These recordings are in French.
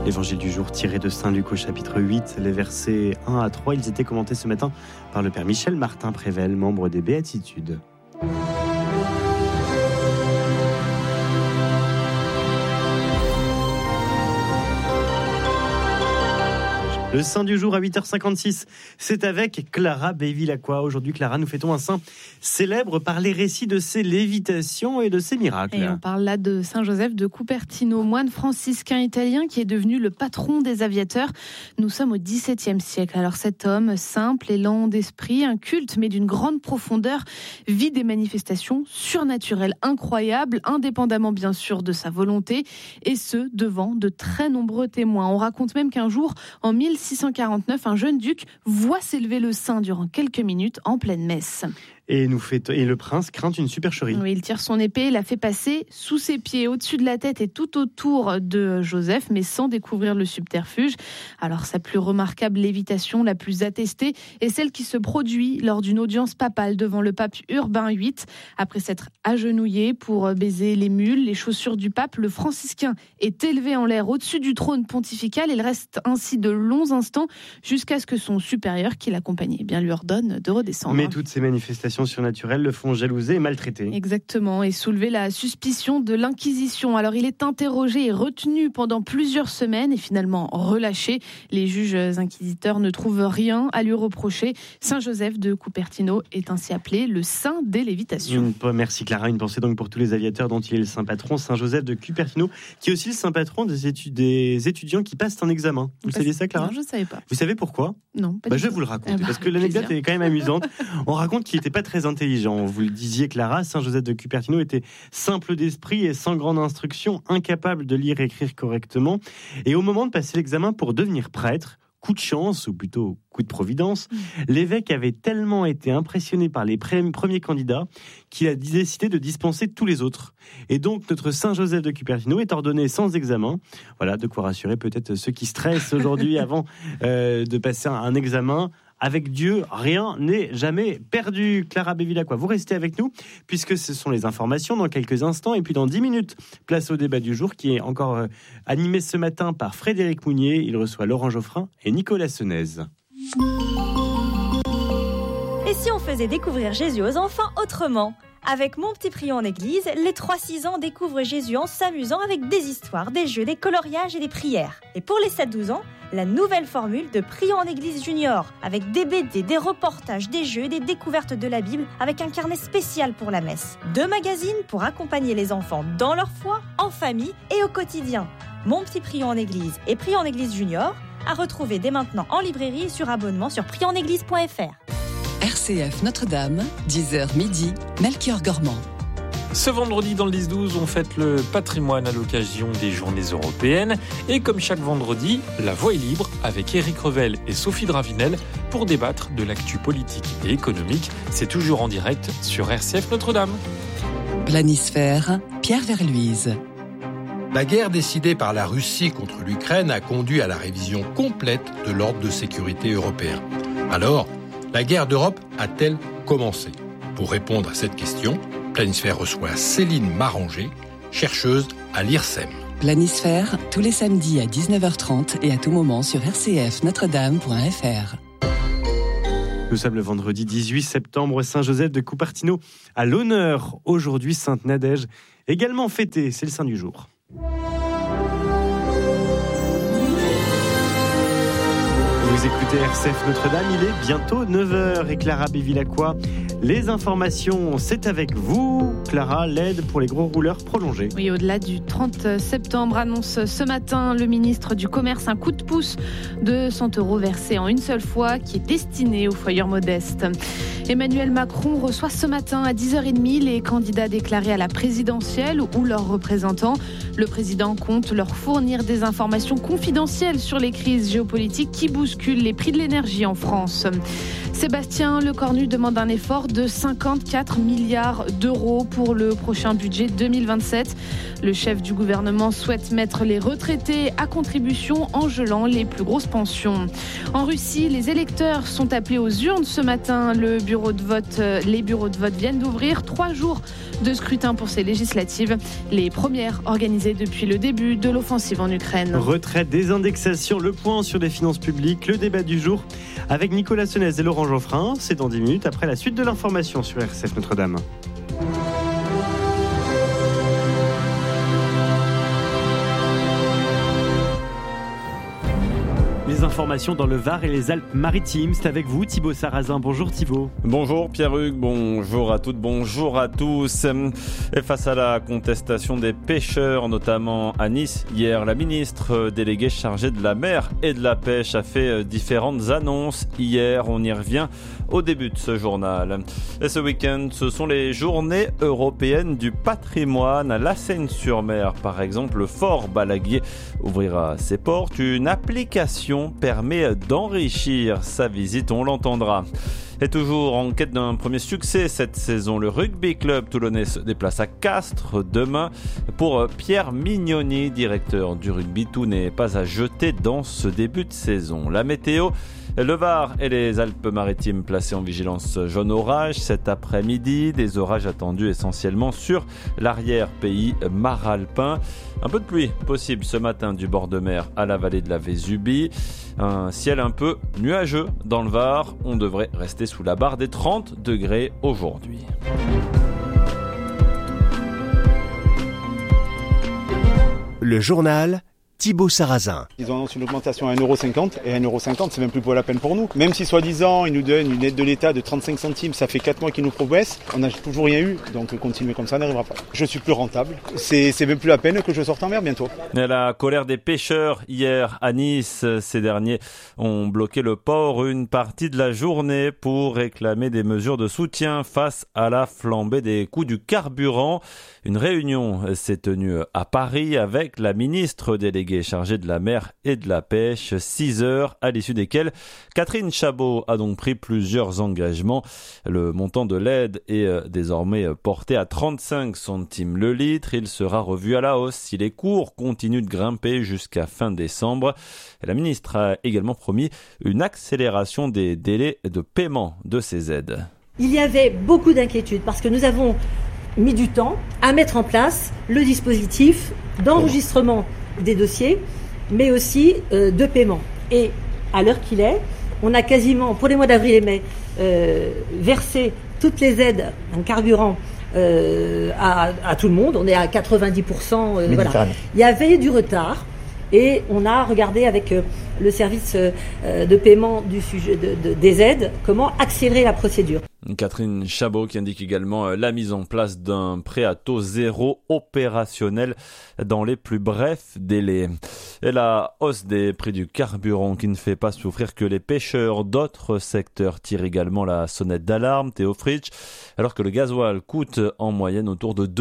L'évangile du jour tiré de Saint-Luc au chapitre 8, les versets 1 à 3, ils étaient commentés ce matin par le Père Michel Martin-Prével, membre des Béatitudes. Le saint du jour à 8h56, c'est avec Clara Bevilacqua. Aujourd'hui, Clara, nous fêtons un saint célèbre par les récits de ses lévitations et de ses miracles. Et on parle là de Saint Joseph de Cupertino, moine franciscain italien qui est devenu le patron des aviateurs. Nous sommes au XVIIe siècle. Alors cet homme, simple et lent d'esprit, inculte mais d'une grande profondeur, vit des manifestations surnaturelles incroyables, indépendamment bien sûr de sa volonté, et ce, devant de très nombreux témoins. On raconte même qu'un jour, en 1649, un jeune duc voit s'élever le saint durant quelques minutes en pleine messe. Et le prince craint une supercherie. Oui, il tire son épée, la fait passer sous ses pieds, au-dessus de la tête et tout autour de Joseph, mais sans découvrir le subterfuge. Alors sa plus remarquable lévitation, la plus attestée, est celle qui se produit lors d'une audience papale devant le pape Urbain VIII. Après s'être agenouillé pour baiser les mules, les chaussures du pape, le franciscain est élevé en l'air au-dessus du trône pontifical. Il reste ainsi de longs instants jusqu'à ce que son supérieur qui l'accompagnait lui ordonne de redescendre. Mais toutes ces manifestations surnaturelles le font jalouser et maltraiter. Exactement, et soulever la suspicion de l'Inquisition. Alors il est interrogé et retenu pendant plusieurs semaines et finalement relâché. Les juges inquisiteurs ne trouvent rien à lui reprocher. Saint Joseph de Cupertino est ainsi appelé le saint des lévitations. Merci Clara, une pensée donc pour tous les aviateurs dont il est le saint patron, Saint Joseph de Cupertino, qui est aussi le saint patron des étudiants qui passent un examen. Vous saviez ça, Clara ? Non, je ne savais pas. Vous savez pourquoi ? Non, pas je vais vous le raconter, parce que l'anecdote est quand même amusante. On raconte qu'il n'était pas très intelligent. Vous le disiez, Clara, Saint Joseph de Cupertino était simple d'esprit et sans grande instruction, incapable de lire et écrire correctement. Et au moment de passer l'examen pour devenir prêtre, coup de chance, ou plutôt coup de providence, l'évêque avait tellement été impressionné par les premiers candidats qu'il a décidé de dispenser tous les autres. Et donc, notre Saint Joseph de Cupertino est ordonné sans examen. Voilà, de quoi rassurer peut-être ceux qui stressent aujourd'hui avant de passer un examen. Avec Dieu, rien n'est jamais perdu. Clara Bevilacqua, vous restez avec nous, puisque ce sont les informations dans quelques instants. Et puis dans 10 minutes, place au débat du jour, qui est encore animé ce matin par Frédéric Mounier. Il reçoit Laurent Geoffrin et Nicolas Senez. Et si on faisait découvrir Jésus aux enfants autrement ? Avec Mon Petit Prion en Église, les 3-6 ans découvrent Jésus en s'amusant avec des histoires, des jeux, des coloriages et des prières. Et pour les 7-12 ans, la nouvelle formule de Prion en Église Junior, avec des BD, des reportages, des jeux, des découvertes de la Bible, avec un carnet spécial pour la messe. 2 magazines pour accompagner les enfants dans leur foi, en famille et au quotidien. Mon Petit Prion en Église et Prion en Église Junior, à retrouver dès maintenant en librairie et sur abonnement sur prionenéglise.fr. RCF Notre-Dame, 10h midi, Melchior Gormand. Ce vendredi dans le 10-12, on fête le patrimoine à l'occasion des Journées européennes. Et comme chaque vendredi, la voix est libre avec Éric Revel et Sophie Dravinel pour débattre de l'actu politique et économique. C'est toujours en direct sur RCF Notre-Dame. Planisphère, Pierre Verluise. La guerre décidée par la Russie contre l'Ukraine a conduit à la révision complète de l'ordre de sécurité européen. Alors, la guerre d'Europe a-t-elle commencé ? Pour répondre à cette question, Planisphère reçoit Céline Maranger, chercheuse à l'IRSEM. Planisphère, tous les samedis à 19h30 et à tout moment sur rcfnotredame.fr. Nous sommes le vendredi 18 septembre, Saint Joseph de Cupertino à l'honneur. Aujourd'hui, Sainte Nadège, également fêtée, c'est le saint du jour. Vous écoutez RCF Notre-Dame, il est bientôt 9h et Clara Bevilacqua. Les informations, c'est avec vous. Clara, l'aide pour les gros rouleurs prolongée. Oui, au-delà du 30 septembre, annonce ce matin le ministre du Commerce un coup de pouce de 100 € versés en une seule fois qui est destiné aux foyers modestes. Emmanuel Macron reçoit ce matin à 10h30 les candidats déclarés à la présidentielle ou leurs représentants. Le président compte leur fournir des informations confidentielles sur les crises géopolitiques qui bousculent les prix de l'énergie en France. Sébastien Lecornu demande un effort de 54 milliards d'euros pour le prochain budget 2027. Le chef du gouvernement souhaite mettre les retraités à contribution en gelant les plus grosses pensions. En Russie, les électeurs sont appelés aux urnes ce matin. Le bureau bureaux de vote viennent d'ouvrir. 3 jours de scrutin pour ces législatives, les premières organisées depuis le début de l'offensive en Ukraine. Retraite, désindexation, le point sur les finances publiques, le débat du jour avec Nicolas Senez et Laurent Geoffrin. C'est dans 10 minutes après la suite de l'information sur RCF Notre-Dame. Les informations dans le Var et les Alpes-Maritimes, c'est avec vous Thibaut Sarrazin. Bonjour Thibaut. Bonjour Pierre-Hugues, bonjour à toutes, bonjour à tous. Et face à la contestation des pêcheurs, notamment à Nice, hier, la ministre déléguée chargée de la mer et de la pêche a fait différentes annonces. Hier, on y revient au début de ce journal. Et ce week-end, ce sont les journées européennes du patrimoine. À La Seyne-sur-Mer, par exemple, le Fort Balaguier ouvrira ses portes. Une application permet d'enrichir sa visite, on l'entendra. Et toujours en quête d'un premier succès cette saison, le rugby club toulonnais se déplace à Castres demain. Pour Pierre Mignoni, directeur du rugby, tout n'est pas à jeter dans ce début de saison. La météo, le Var et les Alpes-Maritimes placés en vigilance jaune orage cet après-midi. Des orages attendus essentiellement sur l'arrière-pays maralpin. Un peu de pluie possible ce matin du bord de mer à la vallée de la Vésubie. Un ciel un peu nuageux dans le Var. On devrait rester sous la barre des 30 degrés aujourd'hui. Le journal Thibaut Sarrazin. Ils ont annoncé une augmentation à 1,50 € et 1,50 €, c'est même plus pour la peine pour nous. Même si soi-disant ils nous donnent une aide de l'État de 35 centimes, ça fait 4 mois qu'ils nous progressent, on n'a toujours rien eu, donc continuer comme ça n'arrivera pas. Je suis plus rentable, c'est même plus la peine que je sorte en mer bientôt. Et la colère des pêcheurs hier à Nice, ces derniers ont bloqué le port une partie de la journée pour réclamer des mesures de soutien face à la flambée des coûts du carburant. Une réunion s'est tenue à Paris avec la ministre déléguée chargée de la mer et de la pêche. 6 heures à l'issue desquelles Catherine Chabot a donc pris plusieurs engagements. Le montant de l'aide est désormais porté à 35 centimes le litre. Il sera revu à la hausse si les cours continuent de grimper jusqu'à fin décembre. Et la ministre a également promis une accélération des délais de paiement de ces aides. Il y avait beaucoup d'inquiétudes parce que nous avons mis du temps à mettre en place le dispositif d'enregistrement des dossiers, mais aussi de paiement. Et à l'heure qu'il est, on a quasiment, pour les mois d'avril et mai, versé toutes les aides en carburant à tout le monde. On est à 90%. Voilà. Il y avait du retard. Et on a regardé avec le service de paiement du sujet des aides comment accélérer la procédure. Catherine Chabot qui indique également la mise en place d'un prêt à taux zéro opérationnel dans les plus brefs délais. Et la hausse des prix du carburant qui ne fait pas souffrir que les pêcheurs. D'autres secteurs tirent également la sonnette d'alarme, Théo Fritsch, alors que le gasoil coûte en moyenne autour de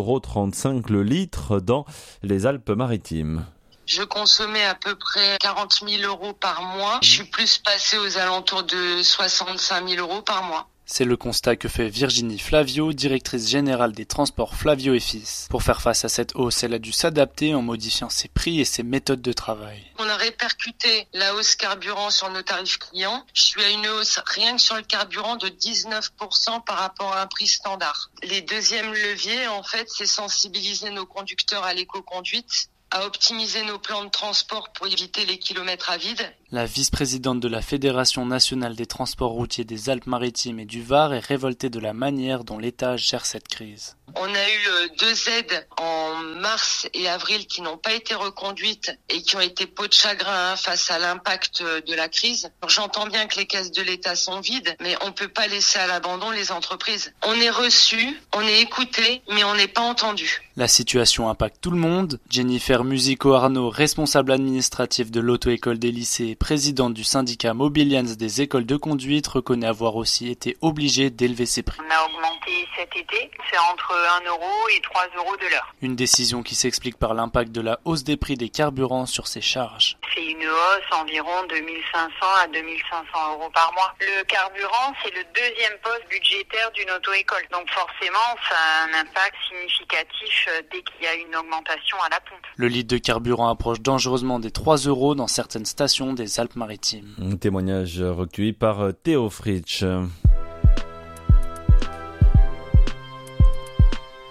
2,35 € le litre dans les Alpes-Maritimes. Je consommais à peu près 40 000 € par mois. Je suis plus passée aux alentours de 65 000 € par mois. C'est le constat que fait Virginie Flavio, directrice générale des transports Flavio et Fils. Pour faire face à cette hausse, elle a dû s'adapter en modifiant ses prix et ses méthodes de travail. On a répercuté la hausse carburant sur nos tarifs clients. Je suis à une hausse rien que sur le carburant de 19% par rapport à un prix standard. Les deuxièmes leviers, en fait, c'est sensibiliser nos conducteurs à l'éco-conduite, à optimiser nos plans de transport pour éviter les kilomètres à vide. La vice-présidente de la Fédération nationale des transports routiers des Alpes-Maritimes et du Var est révoltée de la manière dont l'État gère cette crise. On a eu 2 aides en mars et avril qui n'ont pas été reconduites et qui ont été peau de chagrin face à l'impact de la crise. J'entends bien que les caisses de l'État sont vides, mais on ne peut pas laisser à l'abandon les entreprises. On est reçu, on est écouté, mais on n'est pas entendu. La situation impacte tout le monde. Jennifer Musico-Arnaud, responsable administrative de l'auto-école des lycées et présidente du syndicat Mobilians des écoles de conduite, reconnaît avoir aussi été obligée d'élever ses prix. On a augmenté cet été, c'est entre 1 € et 3 € de l'heure. Une décision qui s'explique par l'impact de la hausse des prix des carburants sur ses charges. C'est une hausse environ de 1 500 à 2 500 € par mois. Le carburant, c'est le deuxième poste budgétaire d'une auto-école. Donc forcément, ça a un impact significatif dès qu'il y a une augmentation à la pompe. Le litre de carburant approche dangereusement des 3 € dans certaines stations des Alpes-Maritimes. Un témoignage recueilli par Théo Fritsch.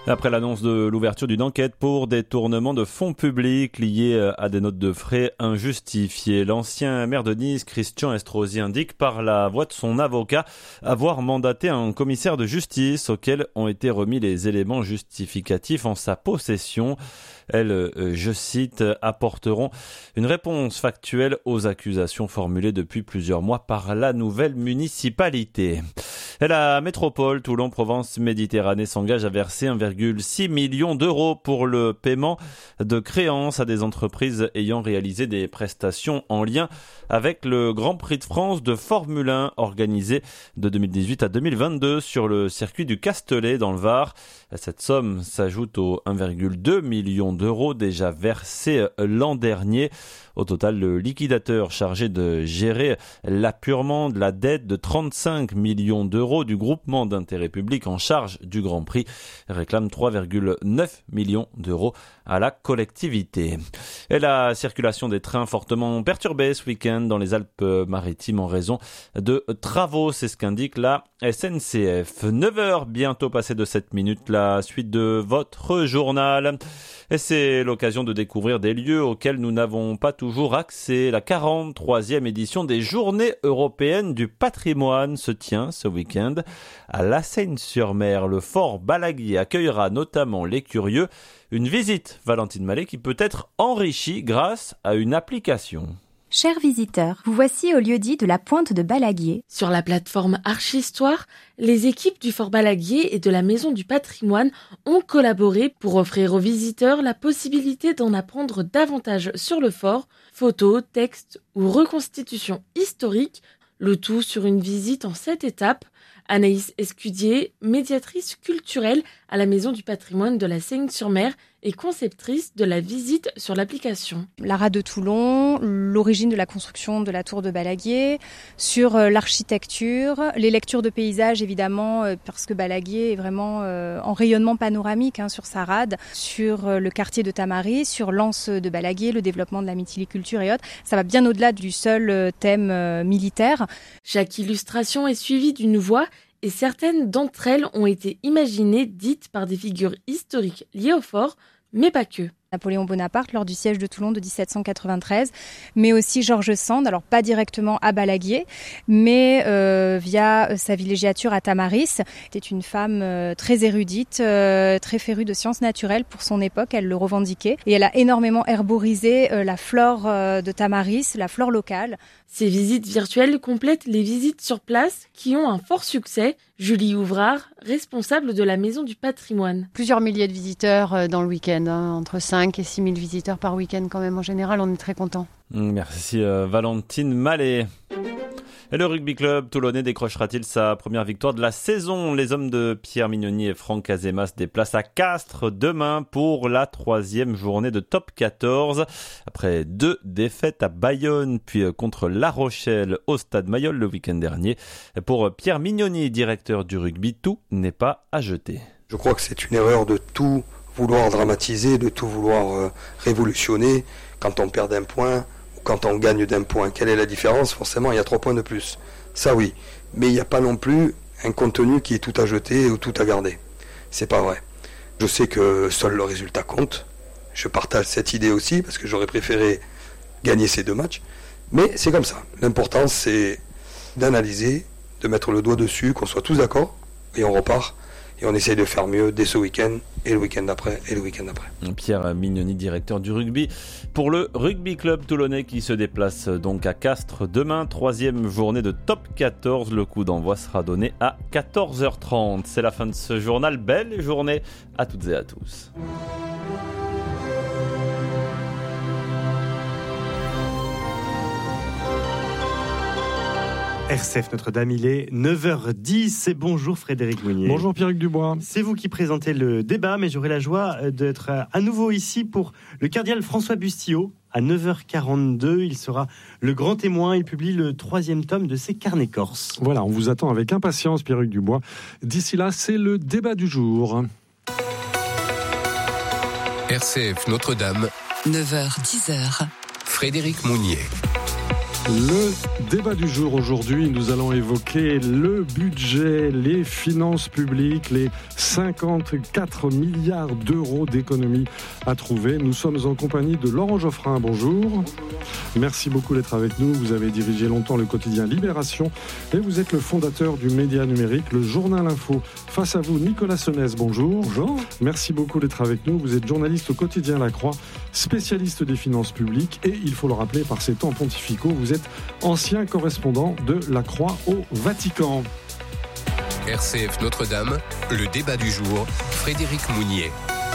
Après l'annonce de l'ouverture d'une enquête pour détournement de fonds publics liés à des notes de frais injustifiées, l'ancien maire de Nice, Christian Estrosi, indique par la voix de son avocat avoir mandaté un commissaire de justice auquel ont été remis les éléments justificatifs en sa possession. Elles, je cite, apporteront une réponse factuelle aux accusations formulées depuis plusieurs mois par la nouvelle municipalité. Et la métropole Toulon-Provence-Méditerranée s'engage à verser 1,6 million d'euros pour le paiement de créances à des entreprises ayant réalisé des prestations en lien avec le Grand Prix de France de Formule 1 organisé de 2018 à 2022 sur le circuit du Castellet dans le Var. Cette somme s'ajoute aux 1,2 million d'euros déjà versés l'an dernier. Au total, le liquidateur chargé de gérer l'apurement de la dette de 35 millions d'euros du groupement d'intérêt public en charge du Grand Prix réclame 3,9 millions d'euros à la collectivité. Et la circulation des trains fortement perturbée ce week-end dans les Alpes-Maritimes en raison de travaux, c'est ce qu'indique la SNCF. 9h bientôt passé de 7 minutes, la suite de votre journal. Et c'est l'occasion de découvrir des lieux auxquels nous n'avons pas toujours accès. La 43e édition des Journées européennes du patrimoine se tient ce week-end à La Seyne-sur-Mer. Le fort Balaguier accueillera notamment les curieux. Une visite, Valentine Mallet, qui peut être enrichie grâce à une application. Chers visiteurs, vous voici au lieu-dit de la Pointe de Balaguier. Sur la plateforme Archistoire, les équipes du Fort Balaguier et de la Maison du Patrimoine ont collaboré pour offrir aux visiteurs la possibilité d'en apprendre davantage sur le fort, photos, textes ou reconstitutions historiques, le tout sur une visite en 7 étapes. Anaïs Escudier, médiatrice culturelle à la Maison du Patrimoine de la Seyne-sur-Mer et conceptrice de la visite sur l'application. L'Ara de Toulon, l'origine de la construction de la tour de Balaguier, sur l'architecture, les lectures de paysages évidemment, parce que Balaguier est vraiment en rayonnement panoramique sur sa rade, sur le quartier de Tamaris, sur l'anse de Balaguier, le développement de la mytiliculture et autres. Ça va bien au-delà du seul thème militaire. Chaque illustration est suivie d'une voix et certaines d'entre elles ont été imaginées, dites par des figures historiques liées au fort, mais pas que. Napoléon Bonaparte lors du siège de Toulon de 1793, mais aussi George Sand, alors pas directement à Balaguier, mais via sa villégiature à Tamaris. C'était une femme très érudite, très férue de sciences naturelles pour son époque, elle le revendiquait, et elle a énormément herborisé la flore de Tamaris, la flore locale. Ces visites virtuelles complètent les visites sur place qui ont un fort succès. Julie Ouvrard, responsable de la Maison du Patrimoine. Plusieurs milliers de visiteurs dans le week-end, entre 5 et 6 000 visiteurs par week-end quand même. En général, on est très contents. Merci Valentine Mallet. Et le rugby club toulonnais décrochera-t-il sa première victoire de la saison ? Les hommes de Pierre Mignoni et Franck Azema se déplacent à Castres demain pour la 3e journée de top 14. Après 2 défaites à Bayonne puis contre La Rochelle au stade Mayol le week-end dernier. Pour Pierre Mignoni, directeur du rugby, tout n'est pas à jeter. Je crois que c'est une erreur de tout vouloir dramatiser, de tout vouloir révolutionner quand on perd d'un point. Quand on gagne d'un point, quelle est la différence ? Forcément, il y a 3 points de plus. Ça oui, mais il n'y a pas non plus un contenu qui est tout à jeter ou tout à garder. C'est pas vrai. Je sais que seul le résultat compte. Je partage cette idée aussi parce que j'aurais préféré gagner ces 2 matchs. Mais c'est comme ça. L'important c'est d'analyser, de mettre le doigt dessus, qu'on soit tous d'accord et on repart. Et on essaye de faire mieux dès ce week-end, et le week-end d'après, et le week-end d'après. Pierre Mignoni, directeur du rugby, pour le rugby club toulonnais qui se déplace donc à Castres demain, 3e journée de top 14. Le coup d'envoi sera donné à 14h30. C'est la fin de ce journal. Belle journée à toutes et à tous. RCF Notre-Dame, il est 9h10 et bonjour Frédéric Mounier. Bonjour Pierrick Dubois. C'est vous qui présentez le débat, mais j'aurai la joie d'être à nouveau ici pour le cardinal François Bustillo. À 9h42, il sera le grand témoin. Il publie le 3e tome de ses carnets corses. Voilà, on vous attend avec impatience Pierrick Dubois. D'ici là, c'est le débat du jour. RCF Notre-Dame, 9h, 10h. Frédéric Mounier. Le débat du jour aujourd'hui, nous allons évoquer le budget, les finances publiques, les 54 milliards d'euros d'économies à trouver. Nous sommes en compagnie de Laurent Geoffrin. Bonjour. Merci beaucoup d'être avec nous. Vous avez dirigé longtemps le quotidien Libération et vous êtes le fondateur du média numérique, le Journal Info. Face à vous, Nicolas Senez. Bonjour. Bonjour. Merci beaucoup d'être avec nous. Vous êtes journaliste au quotidien La Croix, spécialiste des finances publiques et, il faut le rappeler, par ces temps pontificaux, vous êtes ancien correspondant de La Croix au Vatican. RCF Notre-Dame, le débat du jour, Frédéric Mounier.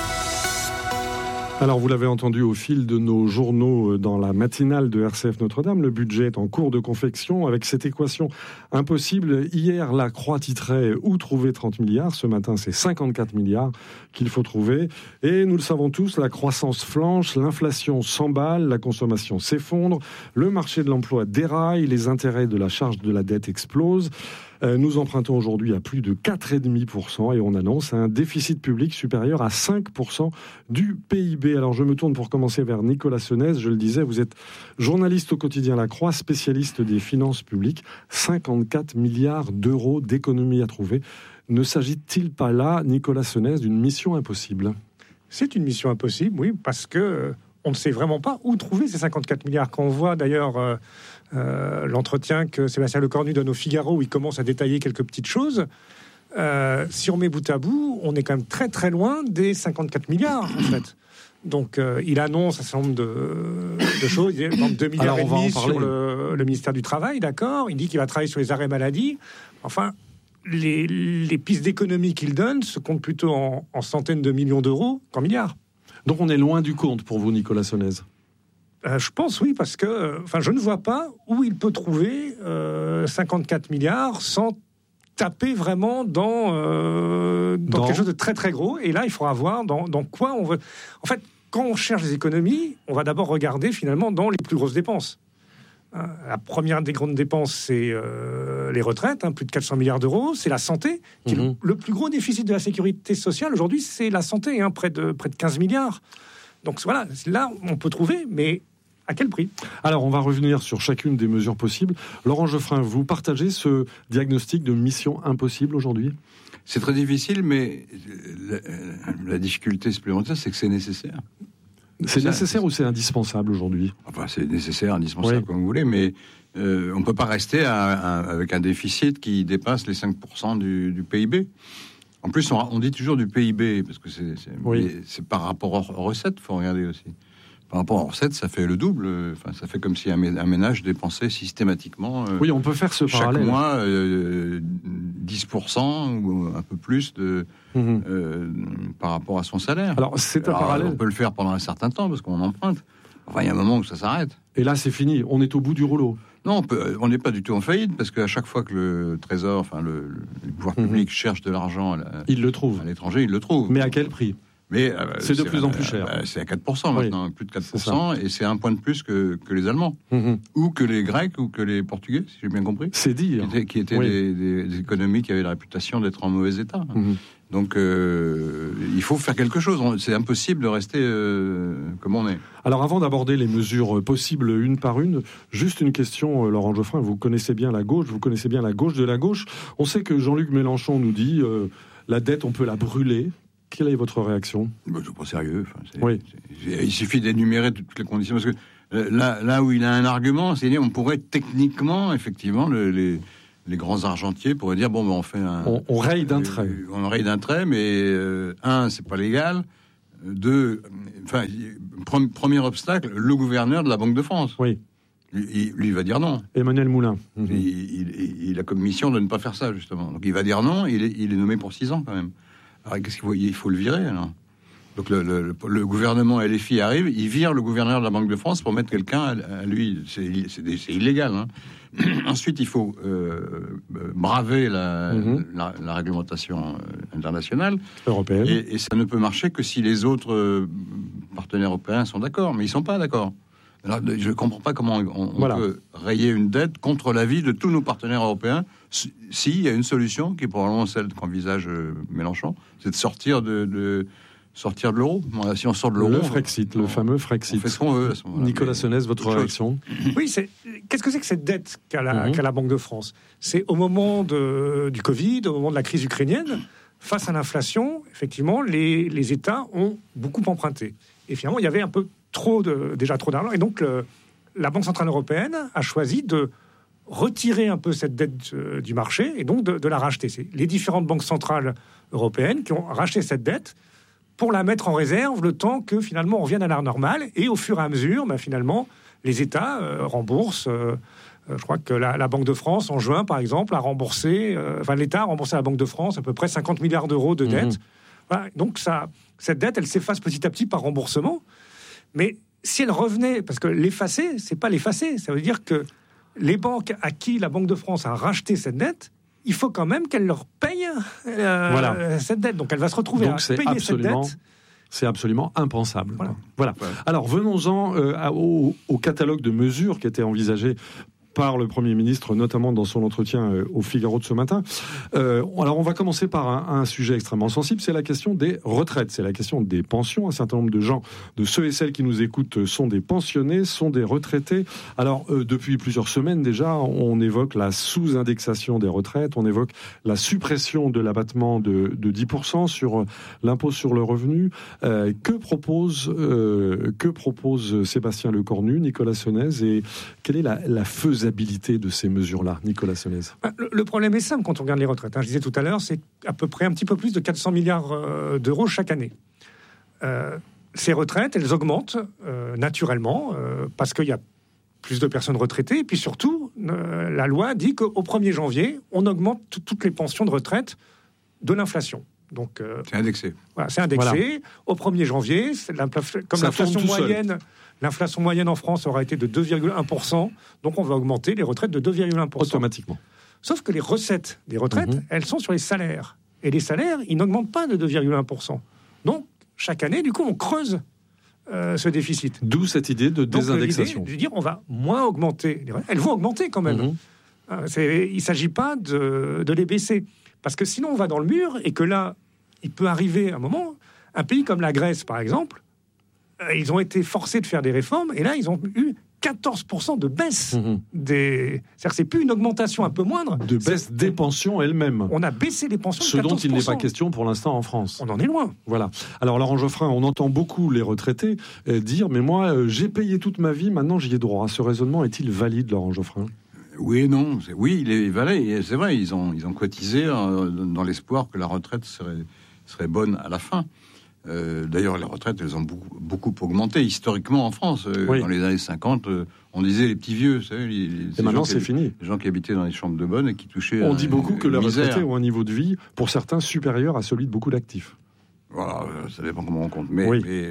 Alors, vous l'avez entendu au fil de nos journaux dans la matinale de RCF Notre-Dame, le budget est en cours de confection avec cette équation impossible. Hier, La Croix titrait « Où trouver 30 milliards ?» Ce matin, c'est 54 milliards qu'il faut trouver. Et nous le savons tous, la croissance flanche, l'inflation s'emballe, la consommation s'effondre, le marché de l'emploi déraille, les intérêts de la charge de la dette explosent. Nous empruntons aujourd'hui à plus de 4,5% et on annonce un déficit public supérieur à 5% du PIB. Alors je me tourne pour commencer vers Nicolas Senez. Je le disais, vous êtes journaliste au quotidien La Croix, spécialiste des finances publiques. 54 milliards d'euros d'économies à trouver. Ne s'agit-il pas là, Nicolas Senez, d'une mission impossible ? C'est une mission impossible, oui, parce que on ne sait vraiment pas où trouver ces 54 milliards. Quand on voit d'ailleurs l'entretien que Sébastien Lecornu donne au Figaro, où il commence à détailler quelques petites choses, si on met bout à bout, on est quand même très très loin des 54 milliards, en fait. Donc il annonce un certain nombre de choses. Il y a 2 milliards et demi sur le ministère du Travail, d'accord. Il dit qu'il va travailler sur les arrêts maladie. Enfin, les pistes d'économie qu'il donne se comptent plutôt en centaines de millions d'euros qu'en milliards. Donc on est loin du compte pour vous, Nicolas Senez. Je pense oui, parce que je ne vois pas où il peut trouver 54 milliards sans taper vraiment dans quelque chose de très très gros. Et là, il faudra voir dans quoi on veut. En fait, quand on cherche des économies, on va d'abord regarder finalement dans les plus grosses dépenses. La première des grandes dépenses, c'est les retraites, plus de 400 milliards d'euros. C'est la santé, qui est le plus gros déficit de la sécurité sociale aujourd'hui, c'est la santé, près de 15 milliards. Donc voilà, là on peut trouver, mais à quel prix ? Alors on va revenir sur chacune des mesures possibles. Laurent Geoffrin, vous partagez ce diagnostic de mission impossible aujourd'hui ? C'est très difficile, mais la difficulté supplémentaire, c'est que c'est nécessaire. C'est nécessaire ou c'est indispensable aujourd'hui ? Enfin, c'est nécessaire, indispensable, comme vous voulez, mais on ne peut pas rester avec un déficit qui dépasse les 5% du PIB. En plus, on dit toujours du PIB, parce que c'est par rapport aux recettes, il faut regarder aussi. Par rapport aux recettes, ça fait le double. Enfin, ça fait comme si un ménage dépensait systématiquement. Oui, on peut faire ce parallèle. Chaque mois, 10% ou un peu plus par rapport à son salaire. Alors, c'est un parallèle. On peut le faire pendant un certain temps, parce qu'on emprunte. Enfin, il y a un moment où ça s'arrête. Et là, c'est fini. On est au bout du rouleau. Non, on n'est pas du tout en faillite, parce qu'à chaque fois que le Trésor, le pouvoir public cherche de l'argent il le trouve. À l'étranger, il le trouve. Mais à quel prix ? Mais c'est de plus en plus cher. C'est à 4% maintenant, plus de 4%, et c'est un point de plus que les Allemands, ou que les Grecs, ou que les Portugais, si j'ai bien compris. C'est dire. Qui étaient des économies qui avaient la réputation d'être en mauvais état. Donc il faut faire quelque chose. C'est impossible de rester comme on est. Alors avant d'aborder les mesures possibles une par une, juste une question, Laurent Geoffrin. Vous connaissez bien la gauche, vous connaissez bien la gauche de la gauche. On sait que Jean-Luc Mélenchon nous dit la dette, on peut la brûler. Quelle est votre réaction ? C'est pas sérieux. Il suffit d'énumérer toutes les conditions. Parce que là où il a un argument, c'est on pourrait techniquement, effectivement, les grands argentiers pourraient dire on fait on raye d'un trait. On raye d'un trait, mais c'est pas légal. Deux, premier obstacle, le gouverneur de la Banque de France. Oui. Lui va dire non. Emmanuel Moulin. Il a comme mission de ne pas faire ça, justement. Donc il va dire non. Il est nommé pour 6 ans quand même. Alors, qu'est-ce qu'il faut ? Il faut le virer, alors. Donc, le gouvernement LFI arrive, il vire le gouverneur de la Banque de France pour mettre quelqu'un à lui. C'est illégal. Ensuite, il faut braver la réglementation internationale. Européenne. Et ça ne peut marcher que si les autres partenaires européens sont d'accord. Mais ils ne sont pas d'accord. Alors, je ne comprends pas comment on peut rayer une dette contre l'avis de tous nos partenaires européens. S'il y a une solution, qui est probablement celle qu'envisage Mélenchon, c'est de sortir de l'euro. Si on sort de l'euro... Le Frexit, le fameux Frexit. On fait ce qu'on veut à ce moment-là. Nicolas Senez, votre réaction ? Oui, qu'est-ce que c'est que cette dette qu'a la Banque de France ? C'est au moment du Covid, au moment de la crise ukrainienne, face à l'inflation, effectivement, les États ont beaucoup emprunté. Et finalement, il y avait un peu déjà trop d'argent. Et donc, la Banque Centrale Européenne a choisi de retirer un peu cette dette du marché et donc de la racheter. C'est les différentes banques centrales européennes qui ont racheté cette dette pour la mettre en réserve le temps que finalement on revienne à l'art normal. Et au fur et à mesure, finalement, les États remboursent. Je crois que la Banque de France, en juin, par exemple, a remboursé... l'État a remboursé à la Banque de France à peu près 50 milliards d'euros de dette. Voilà, donc cette dette, elle s'efface petit à petit par remboursement. Mais si elle revenait... Parce que l'effacer, c'est pas l'effacer. Ça veut dire que les banques à qui la Banque de France a racheté cette dette, il faut quand même qu'elle leur paye cette dette. Donc elle va se retrouver à payer cette dette. C'est absolument impensable. Voilà. Alors venons-en au catalogue de mesures qui étaient envisagées par le Premier ministre, notamment dans son entretien au Figaro de ce matin. Alors, on va commencer par un sujet extrêmement sensible, c'est la question des retraites, c'est la question des pensions. Un certain nombre de gens, de ceux et celles qui nous écoutent, sont des pensionnés, sont des retraités. Alors, depuis plusieurs semaines déjà, on évoque la sous-indexation des retraites, on évoque la suppression de l'abattement de 10% sur l'impôt sur le revenu. Que propose Sébastien Lecornu, Nicolas Sonnez, et quelle est la faisabilité de ces mesures-là, Nicolas Sonnez? Le problème est simple quand on regarde les retraites. Je disais tout à l'heure, c'est à peu près un petit peu plus de 400 milliards d'euros chaque année. Ces retraites, elles augmentent naturellement parce qu'il y a plus de personnes retraitées. Et puis surtout, la loi dit qu'au 1er janvier, on augmente toutes les pensions de retraite de l'inflation. Donc, c'est indexé. Voilà, c'est indexé. Au 1er janvier, comme l'inflation moyenne... L'inflation moyenne en France aura été de 2,1%, donc on va augmenter les retraites de 2,1%. Automatiquement. Sauf que les recettes des retraites, elles sont sur les salaires. Et les salaires, ils n'augmentent pas de 2,1%. Donc, chaque année, du coup, on creuse ce déficit. D'où cette idée de désindexation. Je veux dire, on va moins augmenter les retraites. Elles vont augmenter quand même. Il ne s'agit pas de les baisser. Parce que sinon, on va dans le mur et que là, il peut arriver un moment, un pays comme la Grèce, par exemple, ils ont été forcés de faire des réformes et là, ils ont eu 14% de baisse des... C'est-à-dire que c'est plus une augmentation un peu moindre. De baisse des pensions elles-mêmes. On a baissé les pensions de 14%. Ce dont il n'est pas question pour l'instant en France. On en est loin. Voilà. Alors Laurent Geoffrin, on entend beaucoup les retraités dire « Mais moi, j'ai payé toute ma vie, maintenant j'y ai droit ». Ce raisonnement est-il valide, Laurent Geoffrin ? Oui et non. Oui, il est valide. C'est vrai, ils ont cotisé dans l'espoir que la retraite serait bonne à la fin. D'ailleurs, les retraites, elles ont beaucoup augmenté historiquement en France. Dans les années 50, on disait les petits vieux. Vous savez, et maintenant, c'est fini. Les gens qui habitaient dans les chambres de bonne et qui touchaient. On dit beaucoup que les retraités ont un niveau de vie, pour certains, supérieur à celui de beaucoup d'actifs. Voilà, ça dépend comment on compte. Mais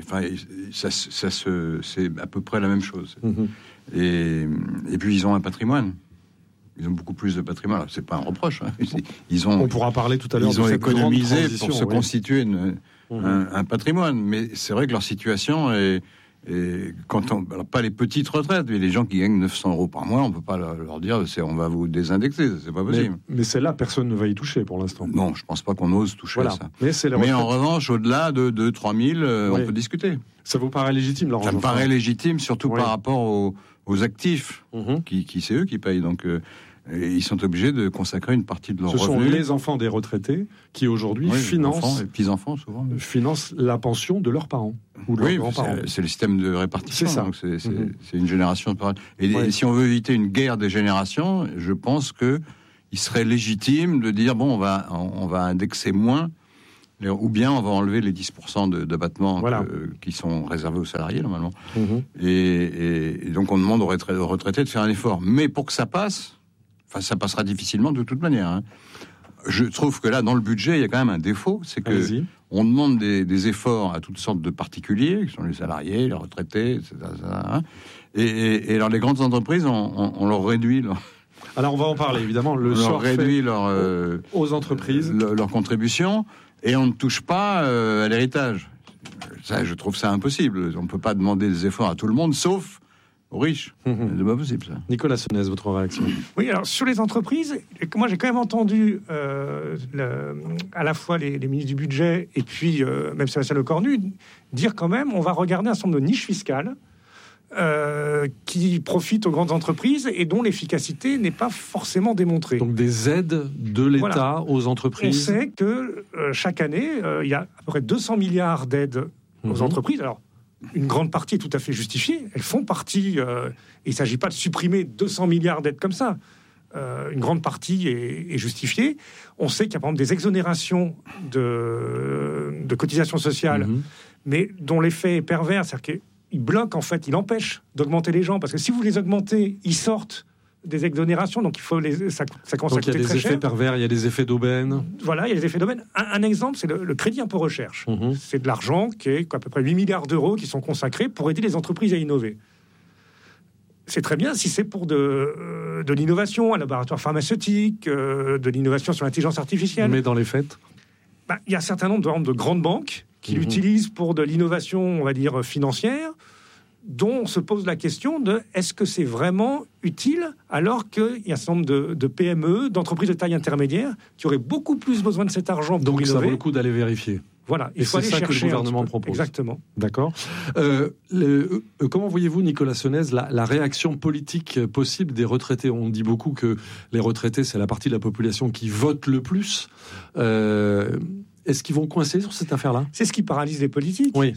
c'est à peu près la même chose. Et puis, ils ont un patrimoine. Ils ont beaucoup plus de patrimoine. C'est pas un reproche. On pourra parler tout à l'heure. Ils ont économisé pour se constituer un patrimoine. Mais c'est vrai que leur situation est alors pas les petites retraites, mais les gens qui gagnent 900 euros par mois, on peut pas leur dire on va vous désindexer. C'est pas possible. Mais celle-là, personne ne va y toucher pour l'instant. Non, je pense pas qu'on ose toucher à ça. Mais en revanche, au-delà de 3000, on peut discuter. Ça vous paraît légitime, Laurent? Ça me paraît légitime, surtout par rapport aux actifs, qui c'est eux qui payent. Donc et ils sont obligés de consacrer une partie de leurs revenus. Ce sont les enfants des retraités qui aujourd'hui financent, les petits-enfants souvent, financent la pension de leurs parents ou de leurs grands-parents. C'est le système de répartition. C'est ça. Donc c'est une génération de parents. Et si on veut éviter une guerre des générations, je pense que il serait légitime de dire on va indexer moins, ou bien on va enlever les 10% d'abattement qui sont réservés aux salariés normalement. Et donc on demande aux retraités de faire un effort. Mais pour que ça passe. Enfin, ça passera difficilement de toute manière. Je trouve que là, dans le budget, il y a quand même un défaut, c'est que on demande des efforts à toutes sortes de particuliers, qui sont les salariés, les retraités, etc. Et alors, les grandes entreprises, on leur réduit. Alors, on va en parler évidemment. On leur réduit aux entreprises leur contribution, et on ne touche pas à l'héritage. Ça, je trouve ça impossible. On ne peut pas demander des efforts à tout le monde, sauf aux riches. C'est pas possible, ça. Nicolas Sonnez, votre réaction? Oui, alors sur les entreprises, moi j'ai quand même entendu à la fois les ministres du budget et puis même Sébastien Lecornu dire quand même on va regarder un certain nombre de niches fiscales qui profitent aux grandes entreprises et dont l'efficacité n'est pas forcément démontrée. Donc des aides de l'État aux entreprises. On sait que chaque année, il y a à peu près 200 milliards d'aides aux entreprises. Alors, une grande partie est tout à fait justifiée. Elles font partie... il ne s'agit pas de supprimer 200 milliards d'aides comme ça. Une grande partie est justifiée. On sait qu'il y a par exemple des exonérations de cotisations sociales, mais dont l'effet est pervers, c'est-à-dire qu'il bloque, en fait, il empêche d'augmenter les gens, parce que si vous les augmentez, ils sortent des exonérations, donc il faut ça commence à coûter très cher. Donc il y a des effets pervers, il y a des effets d'aubaine. Voilà, il y a des effets d'aubaine. Un exemple, c'est le crédit impôt recherche. C'est de l'argent qui est à peu près 8 milliards d'euros qui sont consacrés pour aider les entreprises à innover. C'est très bien si c'est pour de l'innovation, un laboratoire pharmaceutique, de l'innovation sur l'intelligence artificielle. Mais dans les faits, il y a un certain nombre de grandes banques qui l'utilisent pour de l'innovation, on va dire, financière, dont on se pose la question de est-ce que c'est vraiment utile, alors qu'il y a un certain nombre de PME, d'entreprises de taille intermédiaire, qui auraient beaucoup plus besoin de cet argent pour donc innover. Ça vaut le coup d'aller vérifier. Voilà, et c'est ça que le gouvernement propose. Exactement. D'accord. Comment voyez-vous, Nicolas Senez, la réaction politique possible des retraités ? On dit beaucoup que les retraités, c'est la partie de la population qui vote le plus. Est-ce qu'ils vont coincer sur cette affaire-là ? C'est ce qui paralyse les politiques. Oui.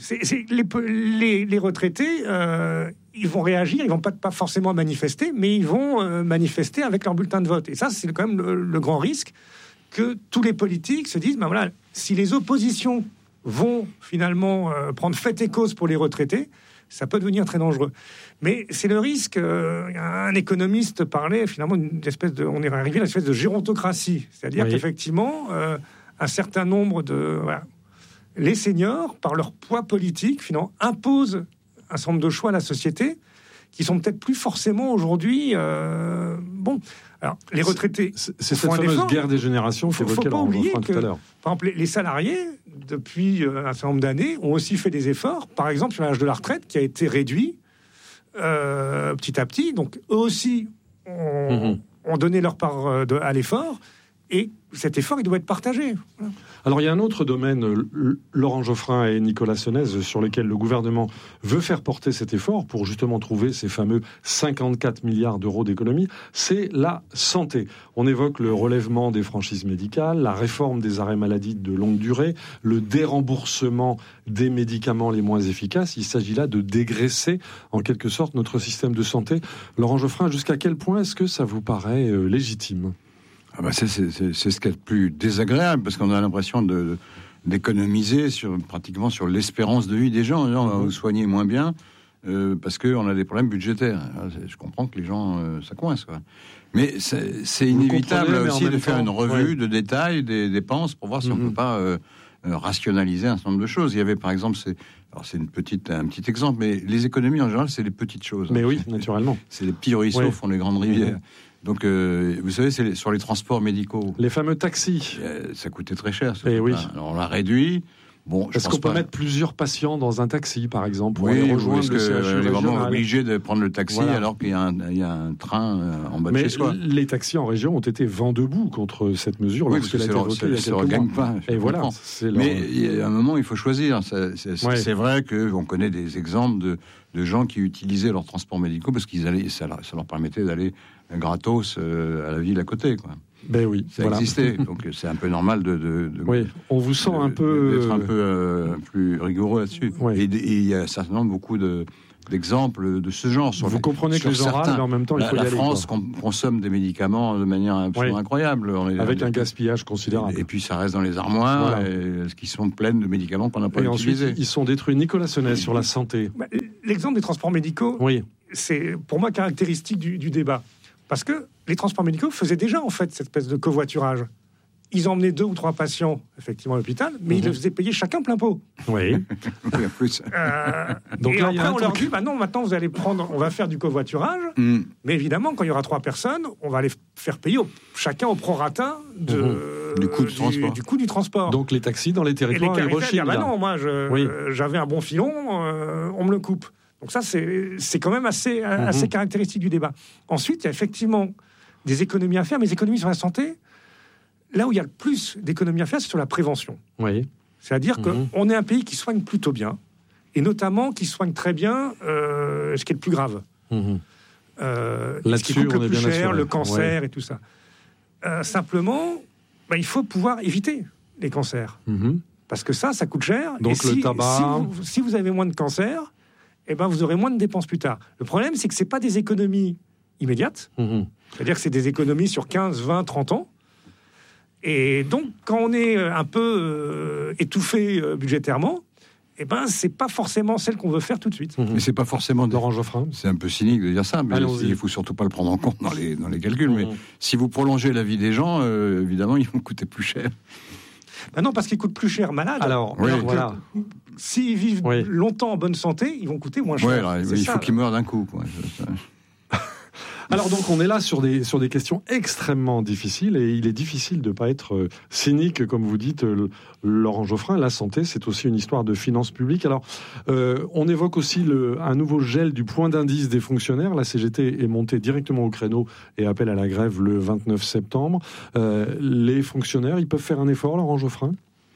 Les retraités, ils vont réagir, ils vont pas forcément manifester, mais ils vont manifester avec leur bulletin de vote. Et ça, c'est quand même le grand risque, que tous les politiques se disent, voilà, si les oppositions vont finalement prendre fait et cause pour les retraités, ça peut devenir très dangereux. Mais c'est le risque. Un économiste parlait finalement on est arrivé à une espèce de gérontocratie, c'est-à-dire qu'effectivement, un certain nombre les seniors, par leur poids politique, finalement, imposent un certain nombre de choix à la société qui sont peut-être plus forcément aujourd'hui Alors, les retraités... C'est cette fameuse guerre des générations qu'évoquait Laurent Geoffrin tout à l'heure. Par exemple, les salariés, depuis un certain nombre d'années, ont aussi fait des efforts, par exemple sur l'âge de la retraite, qui a été réduit petit à petit. Donc, eux aussi ont donné leur part à l'effort, et cet effort, il doit être partagé. Voilà. Alors, il y a un autre domaine, Laurent Geoffrin et Nicolas Senez, sur lequel le gouvernement veut faire porter cet effort pour justement trouver ces fameux 54 milliards d'euros d'économie, c'est la santé. On évoque le relèvement des franchises médicales, la réforme des arrêts maladie de longue durée, le déremboursement des médicaments les moins efficaces. Il s'agit là de dégraisser, en quelque sorte, notre système de santé. Laurent Geoffrin, jusqu'à quel point est-ce que ça vous paraît légitime ? C'est ce qu'il y a de plus désagréable, parce qu'on a l'impression d'économiser pratiquement sur l'espérance de vie des gens. On va vous soigner moins bien parce qu'on a des problèmes budgétaires. Je comprends que les gens, ça coince, quoi. Mais c'est inévitable aussi de faire une revue de détail des dépenses pour voir si on ne peut pas rationaliser un certain nombre de choses. Il y avait par exemple... c'est un petit exemple, mais les économies en général, c'est les petites choses. Mais oui, naturellement. C'est les petits ruisseaux font les grandes rivières. Donc, vous savez, c'est sur les transports médicaux. Les fameux taxis. Ça coûtait très cher. Oui. Alors, on l'a réduit. Bon, est-ce qu'on peut mettre plusieurs patients dans un taxi, par exemple, pour aller rejoindre le CHU régional ? On est vraiment obligé de prendre le taxi alors qu'il y a un train en bas de chez soi. Les taxis en région ont été vent debout contre cette mesure lorsqu'elle a été évoquée il y a quelques mois. Gagne pas. Et voilà. Mais il y a un moment, il faut choisir. C'est vrai qu'on connaît des exemples de gens qui utilisaient leurs transports médicaux parce ça leur permettait d'aller gratos à la ville à côté, quoi. Ben oui, ça existait, donc c'est un peu normal oui, on vous sent un peu d'être un peu plus rigoureux là-dessus. Oui. Et il y a certainement beaucoup d'exemples de ce genre. Vous comprenez que les gens râlent, mais en même temps, il faut y aller. La France consomme des médicaments de manière absolument incroyable. Avec un gaspillage considérable. Et puis ça reste dans les armoires, qui sont pleines de médicaments qu'on n'a pas utilisés. Ensuite, ils sont détruits. Nicolas Senez, sur la santé. L'exemple des transports médicaux, c'est pour moi caractéristique du débat. Parce que les transports médicaux faisaient déjà, en fait, cette espèce de covoiturage. Ils emmenaient 2 ou 3 patients, effectivement, à l'hopital, mais ils les faisaient payer chacun plein pot. Oui. Donc là, après, on leur dit, non, maintenant, on va faire du covoiturage, mais évidemment, quand il y aura 3 personnes, on va les faire payer chacun au prorata du coût du transport. Donc les taxis dans les territoires, ils rechignent. Non, moi, j'avais un bon filon, on me le coupe. Donc ça, c'est quand même assez caractéristique du débat. Ensuite, il y a effectivement des économies à faire, mais les économies sur la santé, là où il y a le plus d'économies à faire, c'est sur la prévention. Oui. C'est-à-dire qu'on est un pays qui soigne plutôt bien, et notamment qui soigne très bien ce qui est le plus grave. Ce qui coûte le plus cher, le cancer et tout ça. Simplement, il faut pouvoir éviter les cancers. Parce que ça coûte cher. Donc et le tabac... si vous avez moins de cancer, vous aurez moins de dépenses plus tard. Le problème, c'est que ce n'est pas des économies immédiates. C'est-à-dire que c'est des économies sur 15, 20, 30 ans. Et donc, quand on est un peu étouffé budgétairement, c'est pas forcément celle qu'on veut faire tout de suite. Mais c'est pas forcément Laurent Geoffrin. C'est un peu cynique de dire ça, mais il faut surtout pas le prendre en compte dans les calculs. Mais si vous prolongez la vie des gens, évidemment, ils vont coûter plus cher. Non, parce qu'ils coûtent plus cher malades. Alors, voilà. S'ils vivent longtemps en bonne santé, ils vont coûter moins cher. Il faut qu'ils meurent d'un coup. Alors donc on est là sur des questions extrêmement difficiles et il est difficile de ne pas être cynique, comme vous dites, Laurent Geoffrin. La santé, c'est aussi une histoire de finances publiques. Alors on évoque aussi un nouveau gel du point d'indice des fonctionnaires. La CGT est montée directement au créneau et appelle à la grève le 29 septembre. Les fonctionnaires, ils peuvent faire un effort, Laurent Geoffrin ?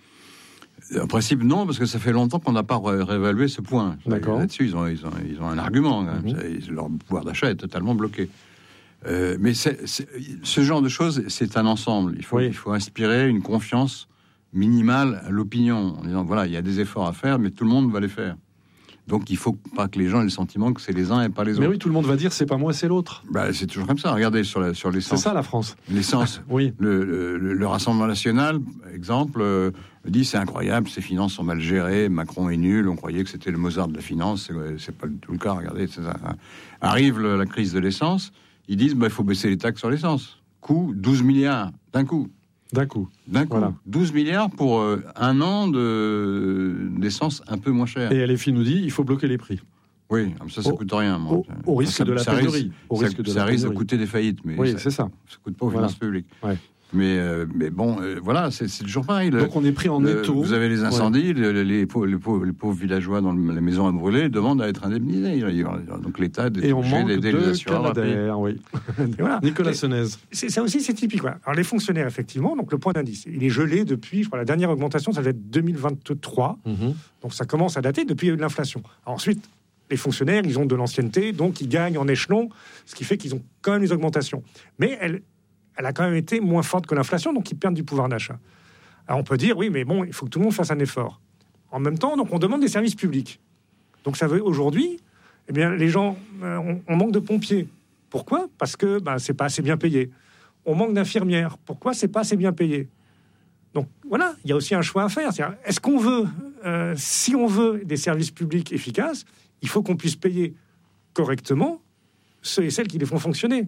En principe, non, parce que ça fait longtemps qu'on n'a pas réévalué ce point. D'accord. Là-dessus, ils ont un argument. Leur pouvoir d'achat est totalement bloqué. Mais ce genre de choses, c'est un ensemble. Il faut inspirer une confiance minimale à l'opinion, en disant, voilà, il y a des efforts à faire, mais tout le monde va les faire. Donc, il ne faut pas que les gens aient le sentiment que c'est les uns et pas les autres. Mais oui, tout le monde va dire, c'est pas moi, c'est l'autre. C'est toujours comme ça. Regardez sur l'essence. C'est ça, la France. L'essence. Oui. Le Rassemblement national, exemple, dit c'est incroyable, ces finances sont mal gérées, Macron est nul, on croyait que c'était le Mozart de la finance, c'est pas du tout le cas. Regardez, arrive la crise de l'essence, ils disent il faut baisser les taxes sur l'essence. Coût 12 milliards d'un coup. D'un coup. Voilà. 12 milliards pour un an d'essence un peu moins cher. Et LFI nous dit il faut bloquer les prix. Oui, ça coûte rien. Au risque de la pénurie. Ça risque de coûter des faillites. Mais c'est ça. Ça coûte pas aux finances publiques. Ouais. Mais bon, voilà, c'est toujours pareil. Donc on est pris en étau. Vous avez les incendies, les pauvres villageois dont la maison a brûlé demandent à être indemnisés. Donc l'État est obligé d'aider les assureurs. Oui. Voilà. Nicolas Senez. Ça aussi, c'est typique. Alors les fonctionnaires, effectivement, donc le point d'indice, il est gelé depuis, je crois, la dernière augmentation, ça va être 2023. Donc ça commence à dater depuis l'inflation. Ensuite, les fonctionnaires, ils ont de l'ancienneté, donc ils gagnent en échelon, ce qui fait qu'ils ont quand même des augmentations. Mais elle a quand même été moins forte que l'inflation, donc ils perdent du pouvoir d'achat. Alors on peut dire, oui, mais bon, il faut que tout le monde fasse un effort. En même temps, donc on demande des services publics. Donc ça veut, aujourd'hui, les gens, on manque de pompiers. Pourquoi ? Parce que c'est pas assez bien payé. On manque d'infirmières. Pourquoi c'est pas assez bien payé ? Donc voilà, il y a aussi un choix à faire. C'est-à-dire, est-ce qu'on veut, si on veut des services publics efficaces, il faut qu'on puisse payer correctement ceux et celles qui les font fonctionner.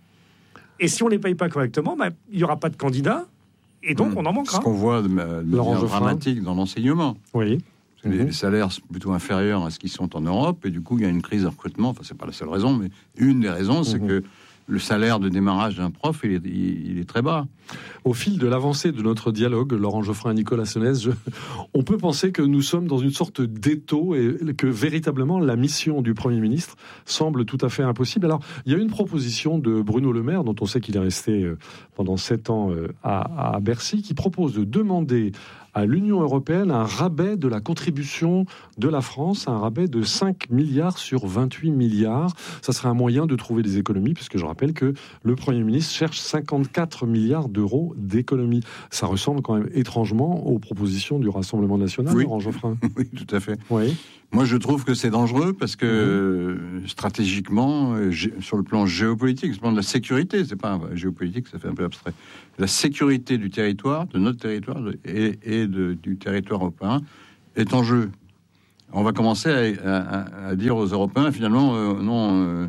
Et si on ne les paye pas correctement, il n'y aura pas de candidats, et donc on en manquera. Ce qu'on voit de manière dramatique dans l'enseignement. Oui. Les salaires sont plutôt inférieurs à ce qu'ils sont en Europe, et du coup, il y a une crise de recrutement. Enfin, c'est pas la seule raison, mais une des raisons, c'est que le salaire de démarrage d'un prof, il est très bas. Au fil de l'avancée de notre dialogue, Laurent Geoffrin et Nicolas Senez, on peut penser que nous sommes dans une sorte d'étau et que véritablement la mission du Premier ministre semble tout à fait impossible. Alors, il y a une proposition de Bruno Le Maire, dont on sait qu'il est resté pendant 7 ans à Bercy, qui propose de demander à l'Union européenne un rabais de la contribution de la France, un rabais de 5 milliards sur 28 milliards. Ça serait un moyen de trouver des économies, puisque je rappelle que le Premier ministre cherche 54 milliards d'euros d'économies. Ça ressemble quand même étrangement aux propositions du Rassemblement national, Laurent Geoffrin. Oui, tout à fait. Oui. Moi, je trouve que c'est dangereux parce que stratégiquement, sur le plan géopolitique, sur le plan de la sécurité, c'est pas géopolitique, ça fait un peu abstrait. La sécurité du territoire, de notre territoire et du territoire européen est en jeu. On va commencer à dire aux Européens, finalement, non,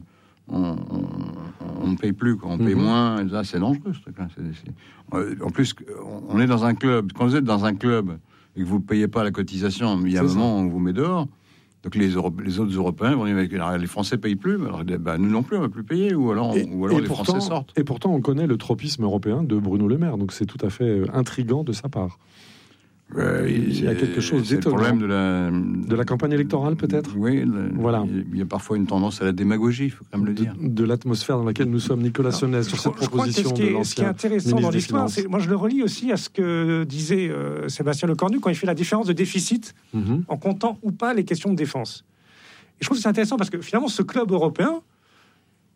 on ne paye plus, on paye moins. Là, c'est dangereux, ce truc-là. En plus, on est dans un club. Quand vous êtes dans un club et que vous ne payez pas la cotisation, il y a un moment où on vous met dehors. Donc les autres Européens vont dire, les Français ne payent plus, alors nous non plus, on ne va plus payer, ou alors les Français sortent. Et pourtant, on connaît le tropisme européen de Bruno Le Maire, donc c'est tout à fait intriguant de sa part. Il y a quelque chose d'étonnant. C'est le problème de la campagne électorale, peut-être. Oui, voilà. Il y a parfois une tendance à la démagogie, il faut quand même le dire. De l'atmosphère dans laquelle nous sommes, Nicolas Senez, sur cette proposition de l'ancien. Ce qui est intéressant dans l'histoire, moi je le relie aussi à ce que disait Sébastien Lecornu quand il fait la différence de déficit en comptant ou pas les questions de défense. Et je trouve que c'est intéressant parce que finalement, ce club européen,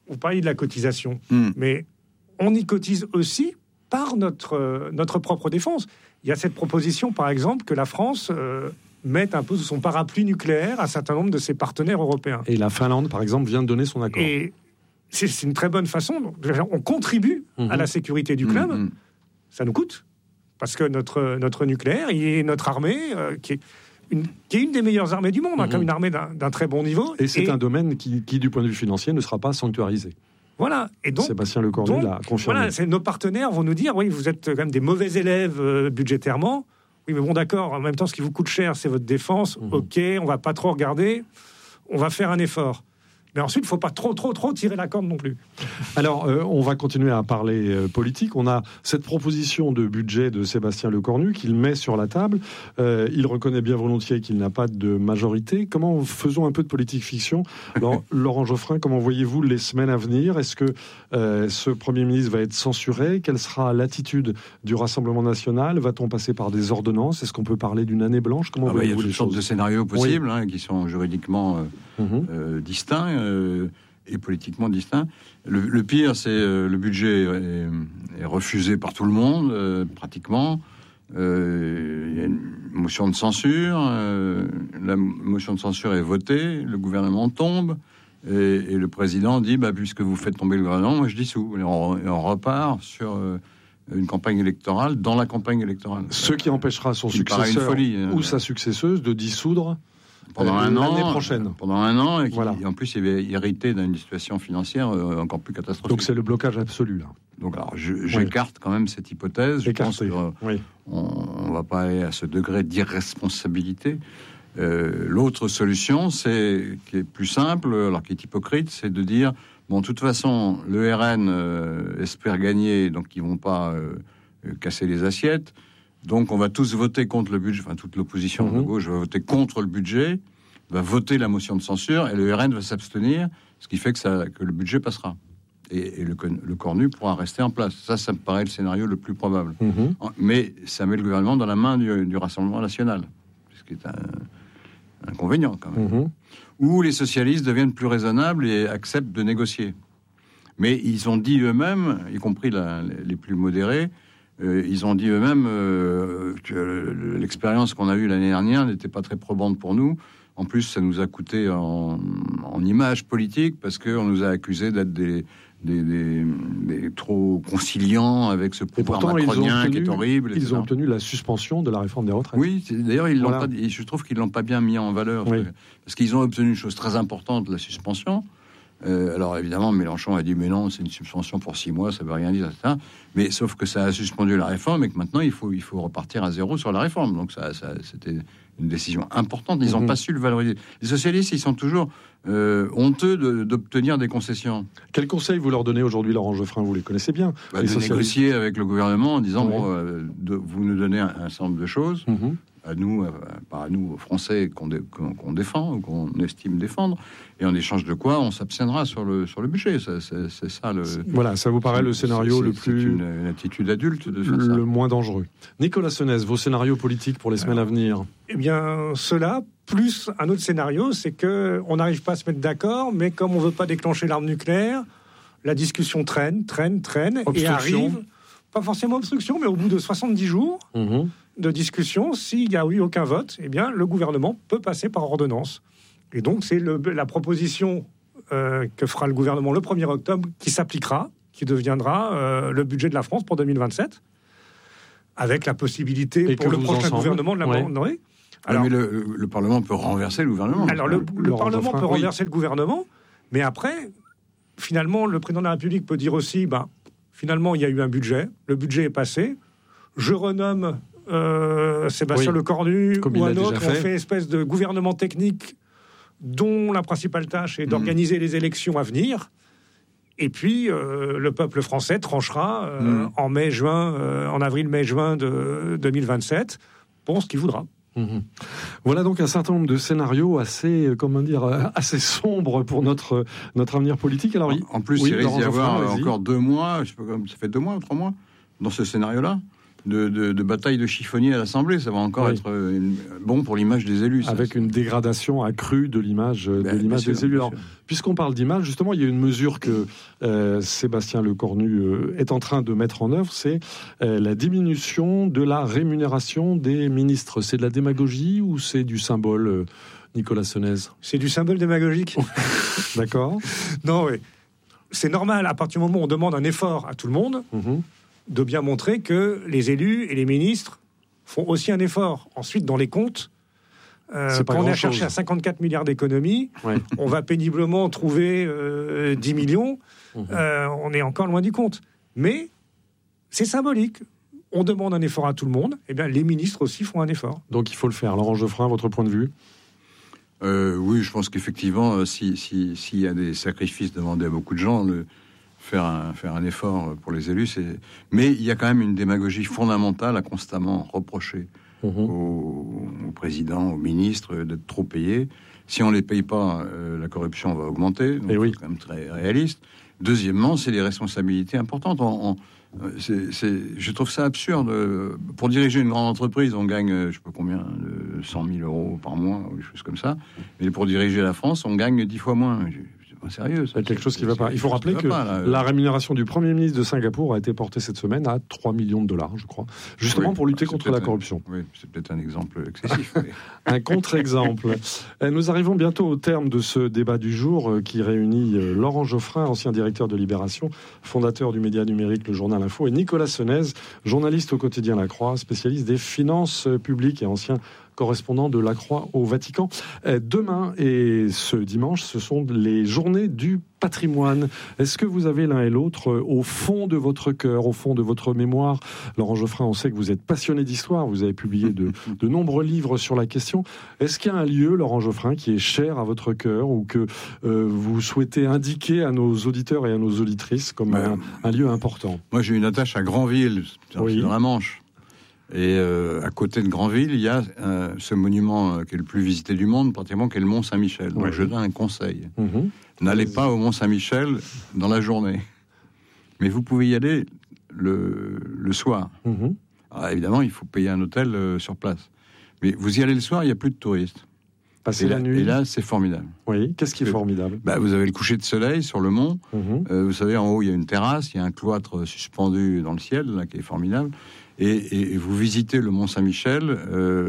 vous parliez de la cotisation, mais on y cotise aussi par notre propre défense. Il y a cette proposition, par exemple, que la France mette un peu sous son parapluie nucléaire un certain nombre de ses partenaires européens. Et la Finlande, par exemple, vient de donner son accord. Et c'est une très bonne façon. On contribue à la sécurité du club. Ça nous coûte. Parce que notre nucléaire, il est notre armée, qui est une des meilleures armées du monde, comme une armée d'un très bon niveau. Et c'est un domaine qui, du point de vue financier, ne sera pas sanctuarisé. Voilà. Et donc, Sébastien Lecornu l'a confirmé. Voilà, nos partenaires vont nous dire, oui, vous êtes quand même des mauvais élèves budgétairement. Oui, mais bon, d'accord, en même temps, ce qui vous coûte cher, c'est votre défense. Ok, on va pas trop regarder. On va faire un effort. Mais ensuite, il ne faut pas trop tirer la corde non plus. Alors, on va continuer à parler politique. On a cette proposition de budget de Sébastien Lecornu qu'il met sur la table. Il reconnaît bien volontiers qu'il n'a pas de majorité. Faisons un peu de politique fiction. Alors, Laurent Geoffrin, comment voyez-vous les semaines à venir ? Est-ce que ce Premier ministre va être censuré ? Quelle sera l'attitude du Rassemblement national ? Va-t-on passer par des ordonnances ? Est-ce qu'on peut parler d'une année blanche ? Comment voyez-vous les choses ? Il y a toutes sortes de scénarios possibles qui sont juridiquement distincts. Et politiquement distincts. Le pire, c'est le budget est refusé par tout le monde, pratiquement. Il y a une motion de censure. La motion de censure est votée, le gouvernement tombe, et le président dit puisque vous faites tomber le gouvernement, moi je dissous. Et on repart sur une campagne électorale dans la campagne électorale. Ce qui empêchera son successeur ou sa successeuse de dissoudre pendant l'année prochaine. Pendant un an, et en plus, il avait hérité d'une situation financière encore plus catastrophique. Donc c'est le blocage absolu, là. Donc alors, j'écarte quand même cette hypothèse. Je pense qu'on ne va pas aller à ce degré d'irresponsabilité. L'autre solution, qui est plus simple, alors qui est hypocrite, c'est de dire, de toute façon, le RN espère gagner, donc ils ne vont pas casser les assiettes. Donc, on va tous voter contre le budget, toute l'opposition de gauche va voter contre le budget, va voter la motion de censure, et le RN va s'abstenir, ce qui fait que le budget passera. Et le Cornu pourra rester en place. Ça me paraît le scénario le plus probable. Mais ça met le gouvernement dans la main du Rassemblement national, ce qui est un inconvénient, quand même. Où les socialistes deviennent plus raisonnables et acceptent de négocier. Mais ils ont dit eux-mêmes, y compris les plus modérés, ils ont dit eux-mêmes que l'expérience qu'on a eue l'année dernière n'était pas très probante pour nous. En plus, ça nous a coûté en image politique parce qu'on nous a accusés d'être des trop conciliants avec ce pouvoir macronien qui est horrible. Ils ont obtenu la suspension de la réforme des retraites. Oui, d'ailleurs, je trouve qu'ils ne l'ont pas bien mis en valeur. Parce qu'ils ont obtenu une chose très importante, la suspension. Alors évidemment, Mélenchon a dit mais non, c'est une suspension pour 6 mois, ça veut rien dire, etc. Mais sauf que ça a suspendu la réforme et que maintenant il faut repartir à zéro sur la réforme. Donc ça c'était une décision importante. Ils n'ont pas su le valoriser. Les socialistes, ils sont toujours honteux d'obtenir des concessions. Quel conseil vous leur donnez aujourd'hui, Laurent Geoffrin ? Vous les connaissez bien. De négocier avec le gouvernement en disant vous nous donnez un certain nombre de choses. À nous, aux Français qu'on défend ou qu'on estime défendre, et en échange de quoi on s'abstiendra sur le budget. C'est ça le. Voilà, ça vous paraît le scénario le plus. C'est une attitude adulte de faire ça. Le moins dangereux. Nicolas Senez, vos scénarios politiques pour les semaines à venir ? Eh bien, cela plus un autre scénario, c'est que on n'arrive pas à se mettre d'accord, mais comme on veut pas déclencher l'arme nucléaire, la discussion traîne, et arrive. Pas forcément obstruction, mais au bout de 70 jours. De discussion, s'il n'y a eu aucun vote, eh bien, le gouvernement peut passer par ordonnance. Et donc, c'est la proposition que fera le gouvernement le 1er octobre qui s'appliquera, qui deviendra le budget de la France pour 2027, avec la possibilité pour le prochain gouvernement de l'amender. Alors, mais le Parlement peut renverser le gouvernement. Alors, le Parlement peut renverser le gouvernement, mais après, finalement, le président de la République peut dire aussi, finalement, il y a eu un budget, le budget est passé, je renomme Sébastien Lecornu ou un autre, on fait espèce de gouvernement technique dont la principale tâche est d'organiser les élections à venir, et puis le peuple français tranchera en avril-mai-juin de 2027 pour ce qu'il voudra. Voilà donc un certain nombre de scénarios assez sombres pour notre avenir politique. Alors, en plus, il risque d'y avoir encore 2 mois, ça fait 2 mois ou 3 mois dans ce scénario-là. de bataille de chiffonnier à l'Assemblée. Ça va encore être bon pour l'image des élus. Avec une dégradation accrue de l'image des élus. Alors, puisqu'on parle d'image, justement, il y a une mesure que Sébastien Lecornu est en train de mettre en œuvre, c'est la diminution de la rémunération des ministres. C'est de la démagogie ou c'est du symbole, Nicolas Senez? C'est du symbole démagogique. D'accord. Non, oui. C'est normal, à partir du moment où on demande un effort à tout le monde, de bien montrer que les élus et les ministres font aussi un effort. Ensuite, dans les comptes, quand on a cherché à 54 milliards d'économies, on va péniblement trouver 10 millions. On est encore loin du compte. Mais c'est symbolique. On demande un effort à tout le monde. Eh bien, les ministres aussi font un effort. Donc, il faut le faire. Laurent Geoffrin, votre point de vue? Oui, je pense qu'effectivement, s'il y a des sacrifices demandés à beaucoup de gens, faire un effort pour les élus, mais il y a quand même une démagogie fondamentale à constamment reprocher au président, aux ministres d'être trop payés. Si on les paye pas, la corruption va augmenter. Donc c'est quand même très réaliste. Deuxièmement, c'est des responsabilités importantes. Je trouve ça absurde. Pour diriger une grande entreprise, on gagne, je sais pas combien, 100 000 euros par mois, ou des choses comme ça. Mais pour diriger la France, on gagne 10 fois moins. C'est pas sérieux. Il y a quelque chose qui ne va pas. Il faut rappeler que la rémunération du Premier ministre de Singapour a été portée cette semaine à 3 millions de dollars, je crois. Justement pour lutter contre la corruption. Oui, c'est peut-être un exemple excessif. Mais... un contre-exemple. Nous arrivons bientôt au terme de ce débat du jour qui réunit Laurent Geoffrin, ancien directeur de Libération, fondateur du média numérique Le Journal Info, et Nicolas Senez, journaliste au quotidien La Croix, spécialiste des finances publiques et ancien correspondant de La Croix au Vatican. Demain et ce dimanche, ce sont les journées du patrimoine. Est-ce que vous avez l'un et l'autre au fond de votre cœur, au fond de votre mémoire? Laurent Geoffrin, on sait que vous êtes passionné d'histoire, vous avez publié de nombreux livres sur la question. Est-ce qu'il y a un lieu, Laurent Geoffrin, qui est cher à votre cœur ou que vous souhaitez indiquer à nos auditeurs et à nos auditrices comme un lieu important? Moi, j'ai une attache à Granville, dans la Manche. Et à côté de Granville, il y a ce monument qui est le plus visité du monde, pratiquement, qui est le Mont Saint-Michel. Donc je donne un conseil. N'allez pas au Mont Saint-Michel dans la journée. Mais vous pouvez y aller le soir. Alors, évidemment, il faut payer un hôtel sur place. Mais vous y allez le soir, il n'y a plus de touristes. Passer la nuit. Et là, c'est formidable. Oui, qu'est-ce qui est formidable? Vous avez le coucher de soleil sur le mont. Vous savez, en haut, il y a une terrasse, il y a un cloître suspendu dans le ciel, là, qui est formidable. Et vous visitez le Mont Saint-Michel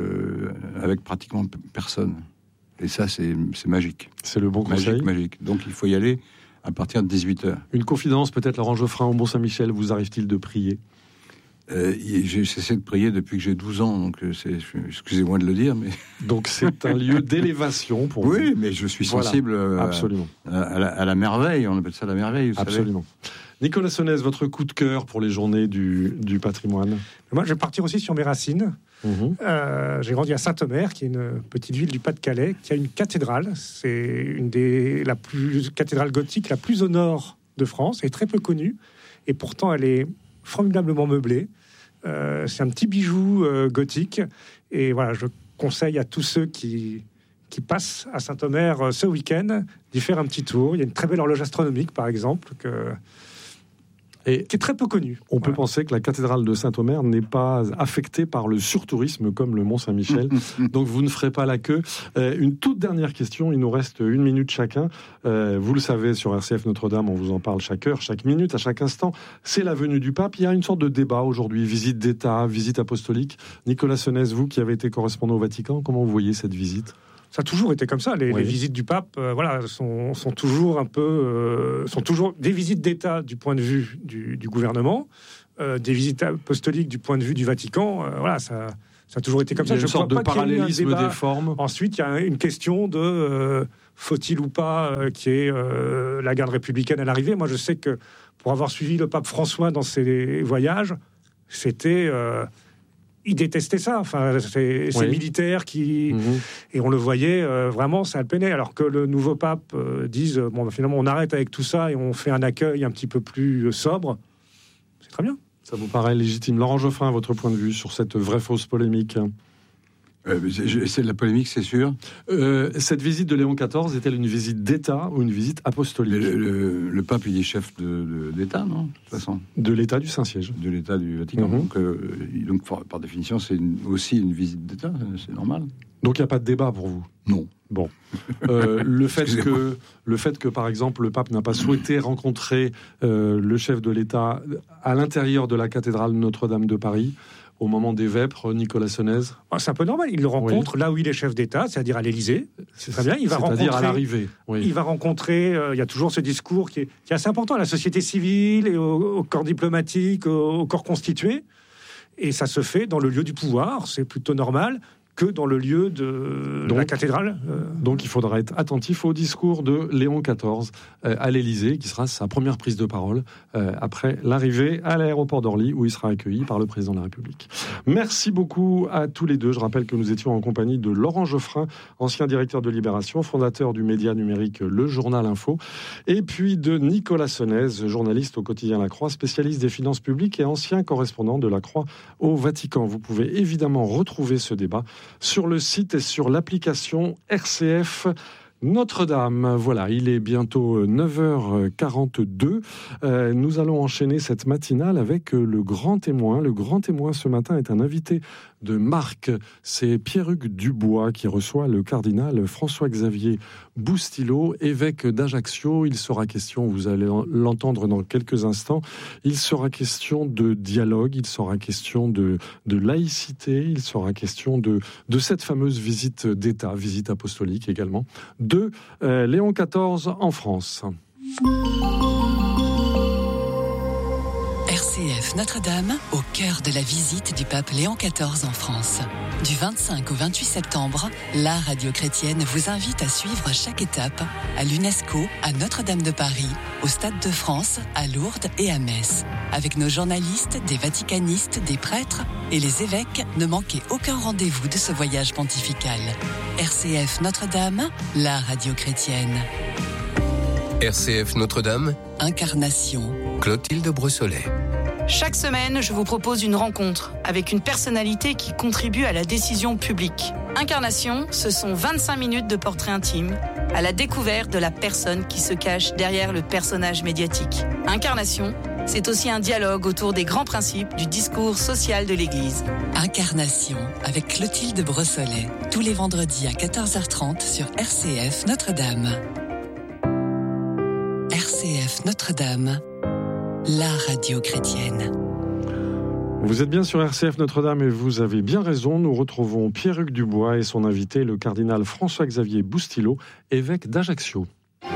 avec pratiquement personne. Et ça, c'est magique. C'est le bon conseil. Magique. Donc, il faut y aller à partir de 18h. Une confidence, peut-être, Laurent Geoffrin, au Mont Saint-Michel, vous arrive-t-il de prier? J'ai cessé de prier depuis que j'ai 12 ans, donc excusez-moi de le dire, mais... Donc c'est un lieu d'élévation pour vous. Oui, mais je suis sensible absolument. À la merveille, on appelle ça la merveille, vous absolument. Savez. Nicolas Senez, votre coup de cœur pour les journées du patrimoine? Moi, je vais partir aussi sur mes racines. J'ai grandi à Saint-Omer, qui est une petite ville du Pas-de-Calais, qui a une cathédrale. C'est une des cathédrales gothiques la plus au nord de France, elle est très peu connue, et pourtant elle est formidablement meublée. C'est un petit bijou gothique, et voilà, je conseille à tous ceux qui passent à Saint-Omer ce week-end d'y faire un petit tour. Il y a une très belle horloge astronomique, par exemple, qui est très peu connue. On peut penser que la cathédrale de Saint-Omer n'est pas affectée par le surtourisme comme le Mont Saint-Michel. Donc vous ne ferez pas la queue. Une toute dernière question, il nous reste 1 minute chacun. Vous le savez, sur RCF Notre-Dame, on vous en parle chaque heure, chaque minute, à chaque instant. C'est la venue du pape. Il y a une sorte de débat aujourd'hui, visite d'État, visite apostolique. Nicolas Senez, vous qui avez été correspondant au Vatican, comment vous voyez cette visite? Ça a toujours été comme ça. Les visites du pape, sont toujours sont toujours des visites d'État du point de vue du gouvernement, des visites apostoliques du point de vue du Vatican. Ça a toujours été comme ça. Il y a une sorte de parallélisme des formes. Ensuite, il y a une question de faut-il ou pas qu'il y ait la garde républicaine à l'arrivée. Moi, je sais que pour avoir suivi le pape François dans ses voyages, c'était... il détestait ça, ces militaires qui... Et on le voyait, vraiment, ça le peinait. Alors que le nouveau pape dise, finalement, on arrête avec tout ça et on fait un accueil un petit peu plus sobre. C'est très bien. Ça vous paraît légitime. Laurent Geoffrin, votre point de vue sur cette vraie-fausse polémique? C'est de la polémique, c'est sûr. Cette visite de Léon XIV est-elle une visite d'État ou une visite apostolique ? Le pape, il est chef d'État, non ? De toute façon. De l'État du Saint-Siège. De l'État du Vatican. Donc, par définition, c'est aussi une visite d'État, c'est normal. Donc il n'y a pas de débat pour vous ? Non. Bon. Le fait que, par exemple, le pape n'a pas souhaité rencontrer le chef de l'État à l'intérieur de la cathédrale Notre-Dame de Paris, au moment des vêpres, Nicolas Senez. C'est un peu normal. Il le rencontre là où il est chef d'État, c'est-à-dire à l'Élysée. C'est très bien. C'est-à-dire à l'arrivée. Oui. Il va rencontrer. Il y a toujours ce discours qui est assez important à la société civile et au corps diplomatique, au corps constitué. Et ça se fait dans le lieu du pouvoir. C'est plutôt normal que dans le lieu de la cathédrale. Donc il faudra être attentif au discours de Léon XIV à l'Élysée, qui sera sa première prise de parole après l'arrivée à l'aéroport d'Orly, où il sera accueilli par le président de la République. Merci beaucoup à tous les deux. Je rappelle que nous étions en compagnie de Laurent Geoffrin, ancien directeur de Libération, fondateur du média numérique Le Journal Info, et puis de Nicolas Senez, journaliste au quotidien La Croix, spécialiste des finances publiques et ancien correspondant de La Croix au Vatican. Vous pouvez évidemment retrouver ce débat sur le site et sur l'application RCF Notre-Dame. Voilà, il est bientôt 9h42. Nous allons enchaîner cette matinale avec le grand témoin. Le grand témoin ce matin est un invité de marque. C'est Pierre-Hugues Dubois qui reçoit le cardinal François-Xavier Boustilo, évêque d'Ajaccio. Il sera question, vous allez l'entendre dans quelques instants, il sera question de dialogue, il sera question de laïcité, il sera question de cette fameuse visite d'État, visite apostolique également, de Léon XIV en France. RCF Notre-Dame, au cœur de la visite du pape Léon XIV en France. Du 25 au 28 septembre, la radio chrétienne vous invite à suivre chaque étape à l'UNESCO, à Notre-Dame de Paris, au Stade de France, à Lourdes et à Metz. Avec nos journalistes, des vaticanistes, des prêtres et les évêques, ne manquez aucun rendez-vous de ce voyage pontifical. RCF Notre-Dame, la radio chrétienne. RCF Notre-Dame, Incarnation. Clotilde Brossolet. Chaque semaine, je vous propose une rencontre avec une personnalité qui contribue à la décision publique. Incarnation, ce sont 25 minutes de portrait intime à la découverte de la personne qui se cache derrière le personnage médiatique. Incarnation, c'est aussi un dialogue autour des grands principes du discours social de l'Église. Incarnation, avec Clotilde Brossolet, tous les vendredis à 14h30 sur RCF Notre-Dame. RCF Notre-Dame, la radio chrétienne. Vous êtes bien sur RCF Notre-Dame et vous avez bien raison. Nous retrouvons Pierre-Hugues Dubois et son invité, le cardinal François-Xavier Boustilo, évêque d'Ajaccio.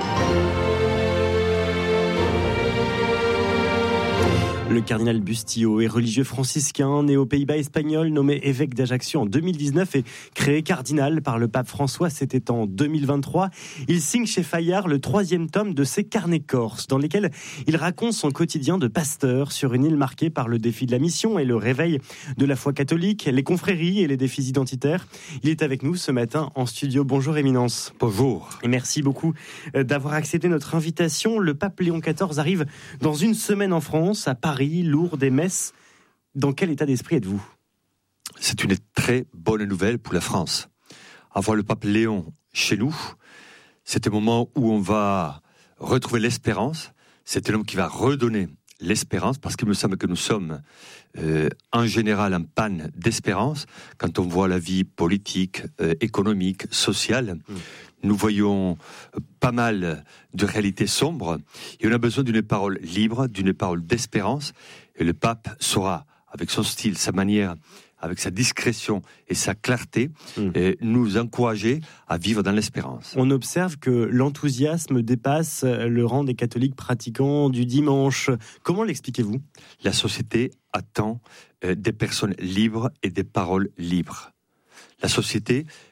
Le cardinal Bustillo est religieux franciscain, né aux Pays-Bas espagnols, nommé évêque d'Ajaccio en 2019 et créé cardinal par le pape François, c'était en 2023. Il signe chez Fayard le 3e tome de ses carnets corses, dans lesquels il raconte son quotidien de pasteur sur une île marquée par le défi de la mission et le réveil de la foi catholique, les confréries et les défis identitaires. Il est avec nous ce matin en studio. Bonjour Éminence. Bonjour. Et merci beaucoup d'avoir accepté notre invitation. Le pape Léon XIV arrive dans une semaine en France, à Paris, Lourdes et Metz. Dans quel état d'esprit êtes-vous ? C'est une très bonne nouvelle pour la France. Avoir le pape Léon chez nous, c'est un moment où on va retrouver l'espérance. C'est un homme qui va redonner l'espérance, parce qu'il me semble que nous sommes en général en panne d'espérance quand on voit la vie politique, économique, sociale. Nous voyons pas mal de réalités sombres et on a besoin d'une parole libre, d'une parole d'espérance. Et le pape saura, avec son style, sa manière, avec sa discrétion et sa clarté, nous encourager à vivre dans l'espérance. On observe que l'enthousiasme dépasse le rang des catholiques pratiquants du dimanche. Comment l'expliquez-vous ? La société attend des personnes libres et des paroles libres. La société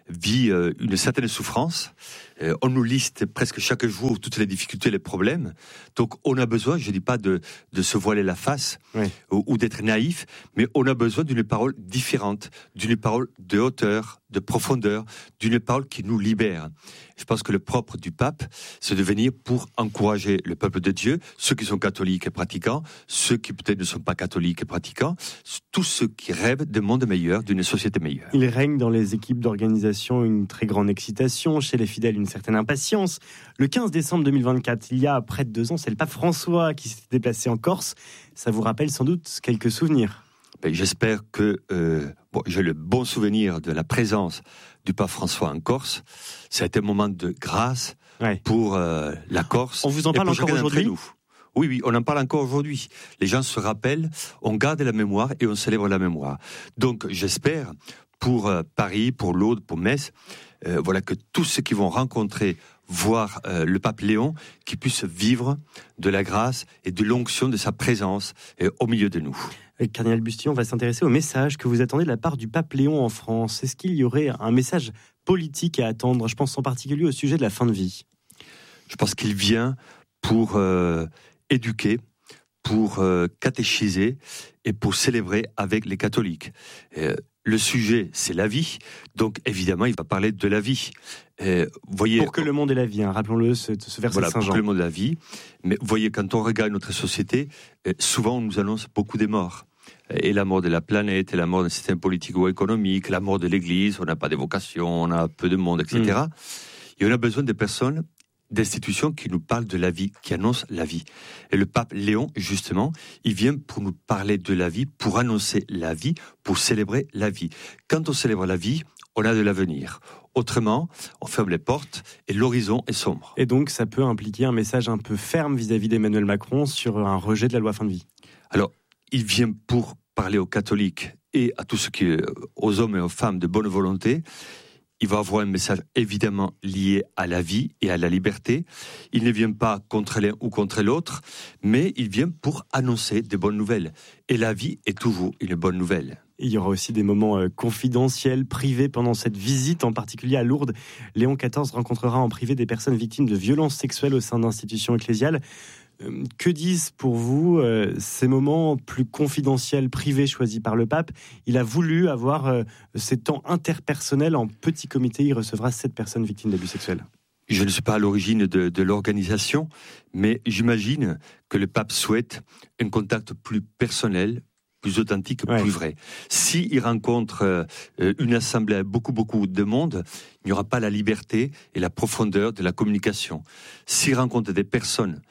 vit une certaine souffrance. On nous liste presque chaque jour toutes les difficultés, les problèmes. Donc on a besoin, je ne dis pas de se voiler la face ou d'être naïf, mais on a besoin d'une parole différente, d'une parole de hauteur, de profondeur, d'une parole qui nous libère. Je pense que le propre du pape, c'est de venir pour encourager le peuple de Dieu, ceux qui sont catholiques et pratiquants, ceux qui peut-être ne sont pas catholiques et pratiquants, tous ceux qui rêvent d'un monde meilleur, d'une société meilleure. Il règne dans les équipes d'organisation une très grande excitation, chez les fidèles une certaine impatience. Le 15 décembre 2024, il y a près de 2 ans, c'est le pape François qui s'est déplacé en Corse. Ça vous rappelle sans doute quelques souvenirs? J'espère que j'ai le bon souvenir de la présence du pape François en Corse. Ça a été un moment de grâce pour la Corse. On vous en parle encore aujourd'hui? Oui, on en parle encore aujourd'hui. Les gens se rappellent, on garde la mémoire et on célèbre la mémoire. Donc j'espère pour Paris, pour l'Aude, pour Metz, que tous ceux qui vont rencontrer, voir le pape Léon, qui puissent vivre de la grâce et de l'onction de sa présence au milieu de nous. Cardinal Bustillo, on va s'intéresser au message que vous attendez de la part du pape Léon en France. Est-ce qu'il y aurait un message politique à attendre? Je pense en particulier au sujet de la fin de vie. Je pense qu'il vient pour éduquer, pour catéchiser et pour célébrer avec les catholiques. Le sujet, c'est la vie, donc évidemment, il va parler de la vie. Pour que le monde ait la vie, rappelons-le, ce verset de Saint Jean. Pour que le monde ait la vie. Mais vous voyez, quand on regarde notre société, souvent on nous annonce beaucoup des morts. Et la mort de la planète, et la mort d'un système politique ou économique, la mort de l'Église, on n'a pas de vocation, on a peu de monde, etc. Et on a besoin de personnes, d'institutions qui nous parlent de la vie, qui annoncent la vie. Et le pape Léon, justement, il vient pour nous parler de la vie, pour annoncer la vie, pour célébrer la vie. Quand on célèbre la vie, on a de l'avenir. Autrement, on ferme les portes et l'horizon est sombre. Et donc, ça peut impliquer un message un peu ferme vis-à-vis d'Emmanuel Macron sur un rejet de la loi fin de vie. Alors, il vient pour parler aux catholiques et à tous ceux aux hommes et aux femmes de bonne volonté. Il va avoir un message évidemment lié à la vie et à la liberté. Il ne vient pas contre l'un ou contre l'autre, mais il vient pour annoncer des bonnes nouvelles. Et la vie est toujours une bonne nouvelle. Il y aura aussi des moments confidentiels, privés pendant cette visite, en particulier à Lourdes. Léon XIV rencontrera en privé des personnes victimes de violences sexuelles au sein d'institutions ecclésiales. Que disent pour vous ces moments plus confidentiels, privés choisis par le pape? Il a voulu avoir ces temps interpersonnels en petit comité. Il recevra 7 personnes victimes d'abus sexuels. Je ne suis pas à l'origine de l'organisation, mais j'imagine que le pape souhaite un contact plus personnel, plus authentique, plus vrai. S'il rencontre une assemblée avec beaucoup de monde, il n'y aura pas la liberté et la profondeur de la communication. S'il rencontre des personnes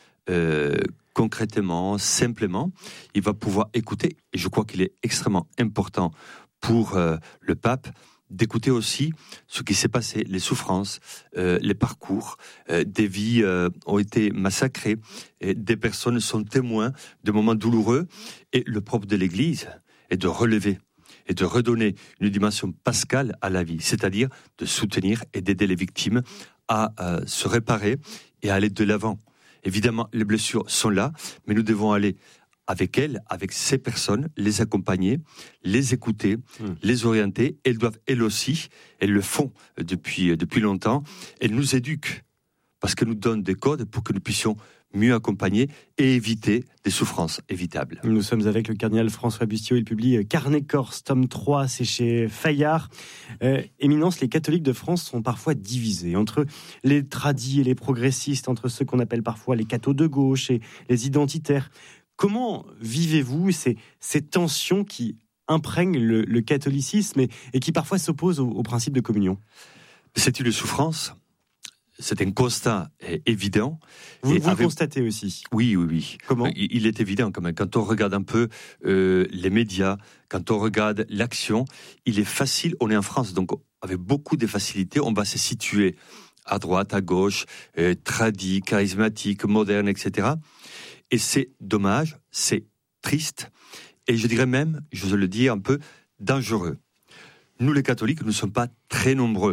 concrètement, simplement, il va pouvoir écouter, et je crois qu'il est extrêmement important pour le pape d'écouter aussi ce qui s'est passé, les souffrances, les parcours, des vies ont été massacrées, et des personnes sont témoins de moments douloureux, et le propre de l'Église est de relever et de redonner une dimension pascale à la vie, c'est-à-dire de soutenir et d'aider les victimes à se réparer et à aller de l'avant. Évidemment, les blessures sont là, mais nous devons aller avec elles, avec ces personnes, les accompagner, les écouter, les orienter. Elles doivent, elles aussi, elles le font depuis longtemps, elles nous éduquent, parce qu'elles nous donnent des codes pour que nous puissions mieux accompagner et éviter des souffrances évitables. Nous sommes avec le cardinal François Bustillo. Il publie Carnet Corse, tome 3, c'est chez Fayard. Éminence, les catholiques de France sont parfois divisés entre les tradis et les progressistes, entre ceux qu'on appelle parfois les cathos de gauche et les identitaires. Comment vivez-vous ces tensions qui imprègnent le catholicisme et qui parfois s'opposent au principe de communion? C'est une souffrance. C'est un constat évident. Vous le constatez aussi? Oui. Comment? Il est évident quand même. Quand on regarde un peu les médias, quand on regarde l'action, il est facile, on est en France, donc avec beaucoup de facilité, on va se situer à droite, à gauche, tradis, charismatiques, modernes, etc. Et c'est dommage, c'est triste, et je dirais même, je le dis un peu, dangereux. Nous les catholiques, nous ne sommes pas très nombreux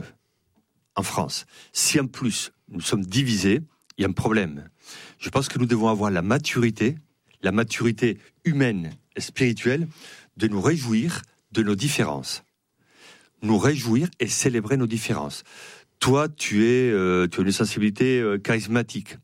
en France. Si en plus nous sommes divisés, il y a un problème. Je pense que nous devons avoir la maturité humaine et spirituelle, de nous réjouir de nos différences. nous réjouir et célébrer nos différences. Toi, tu as une sensibilité charismatique.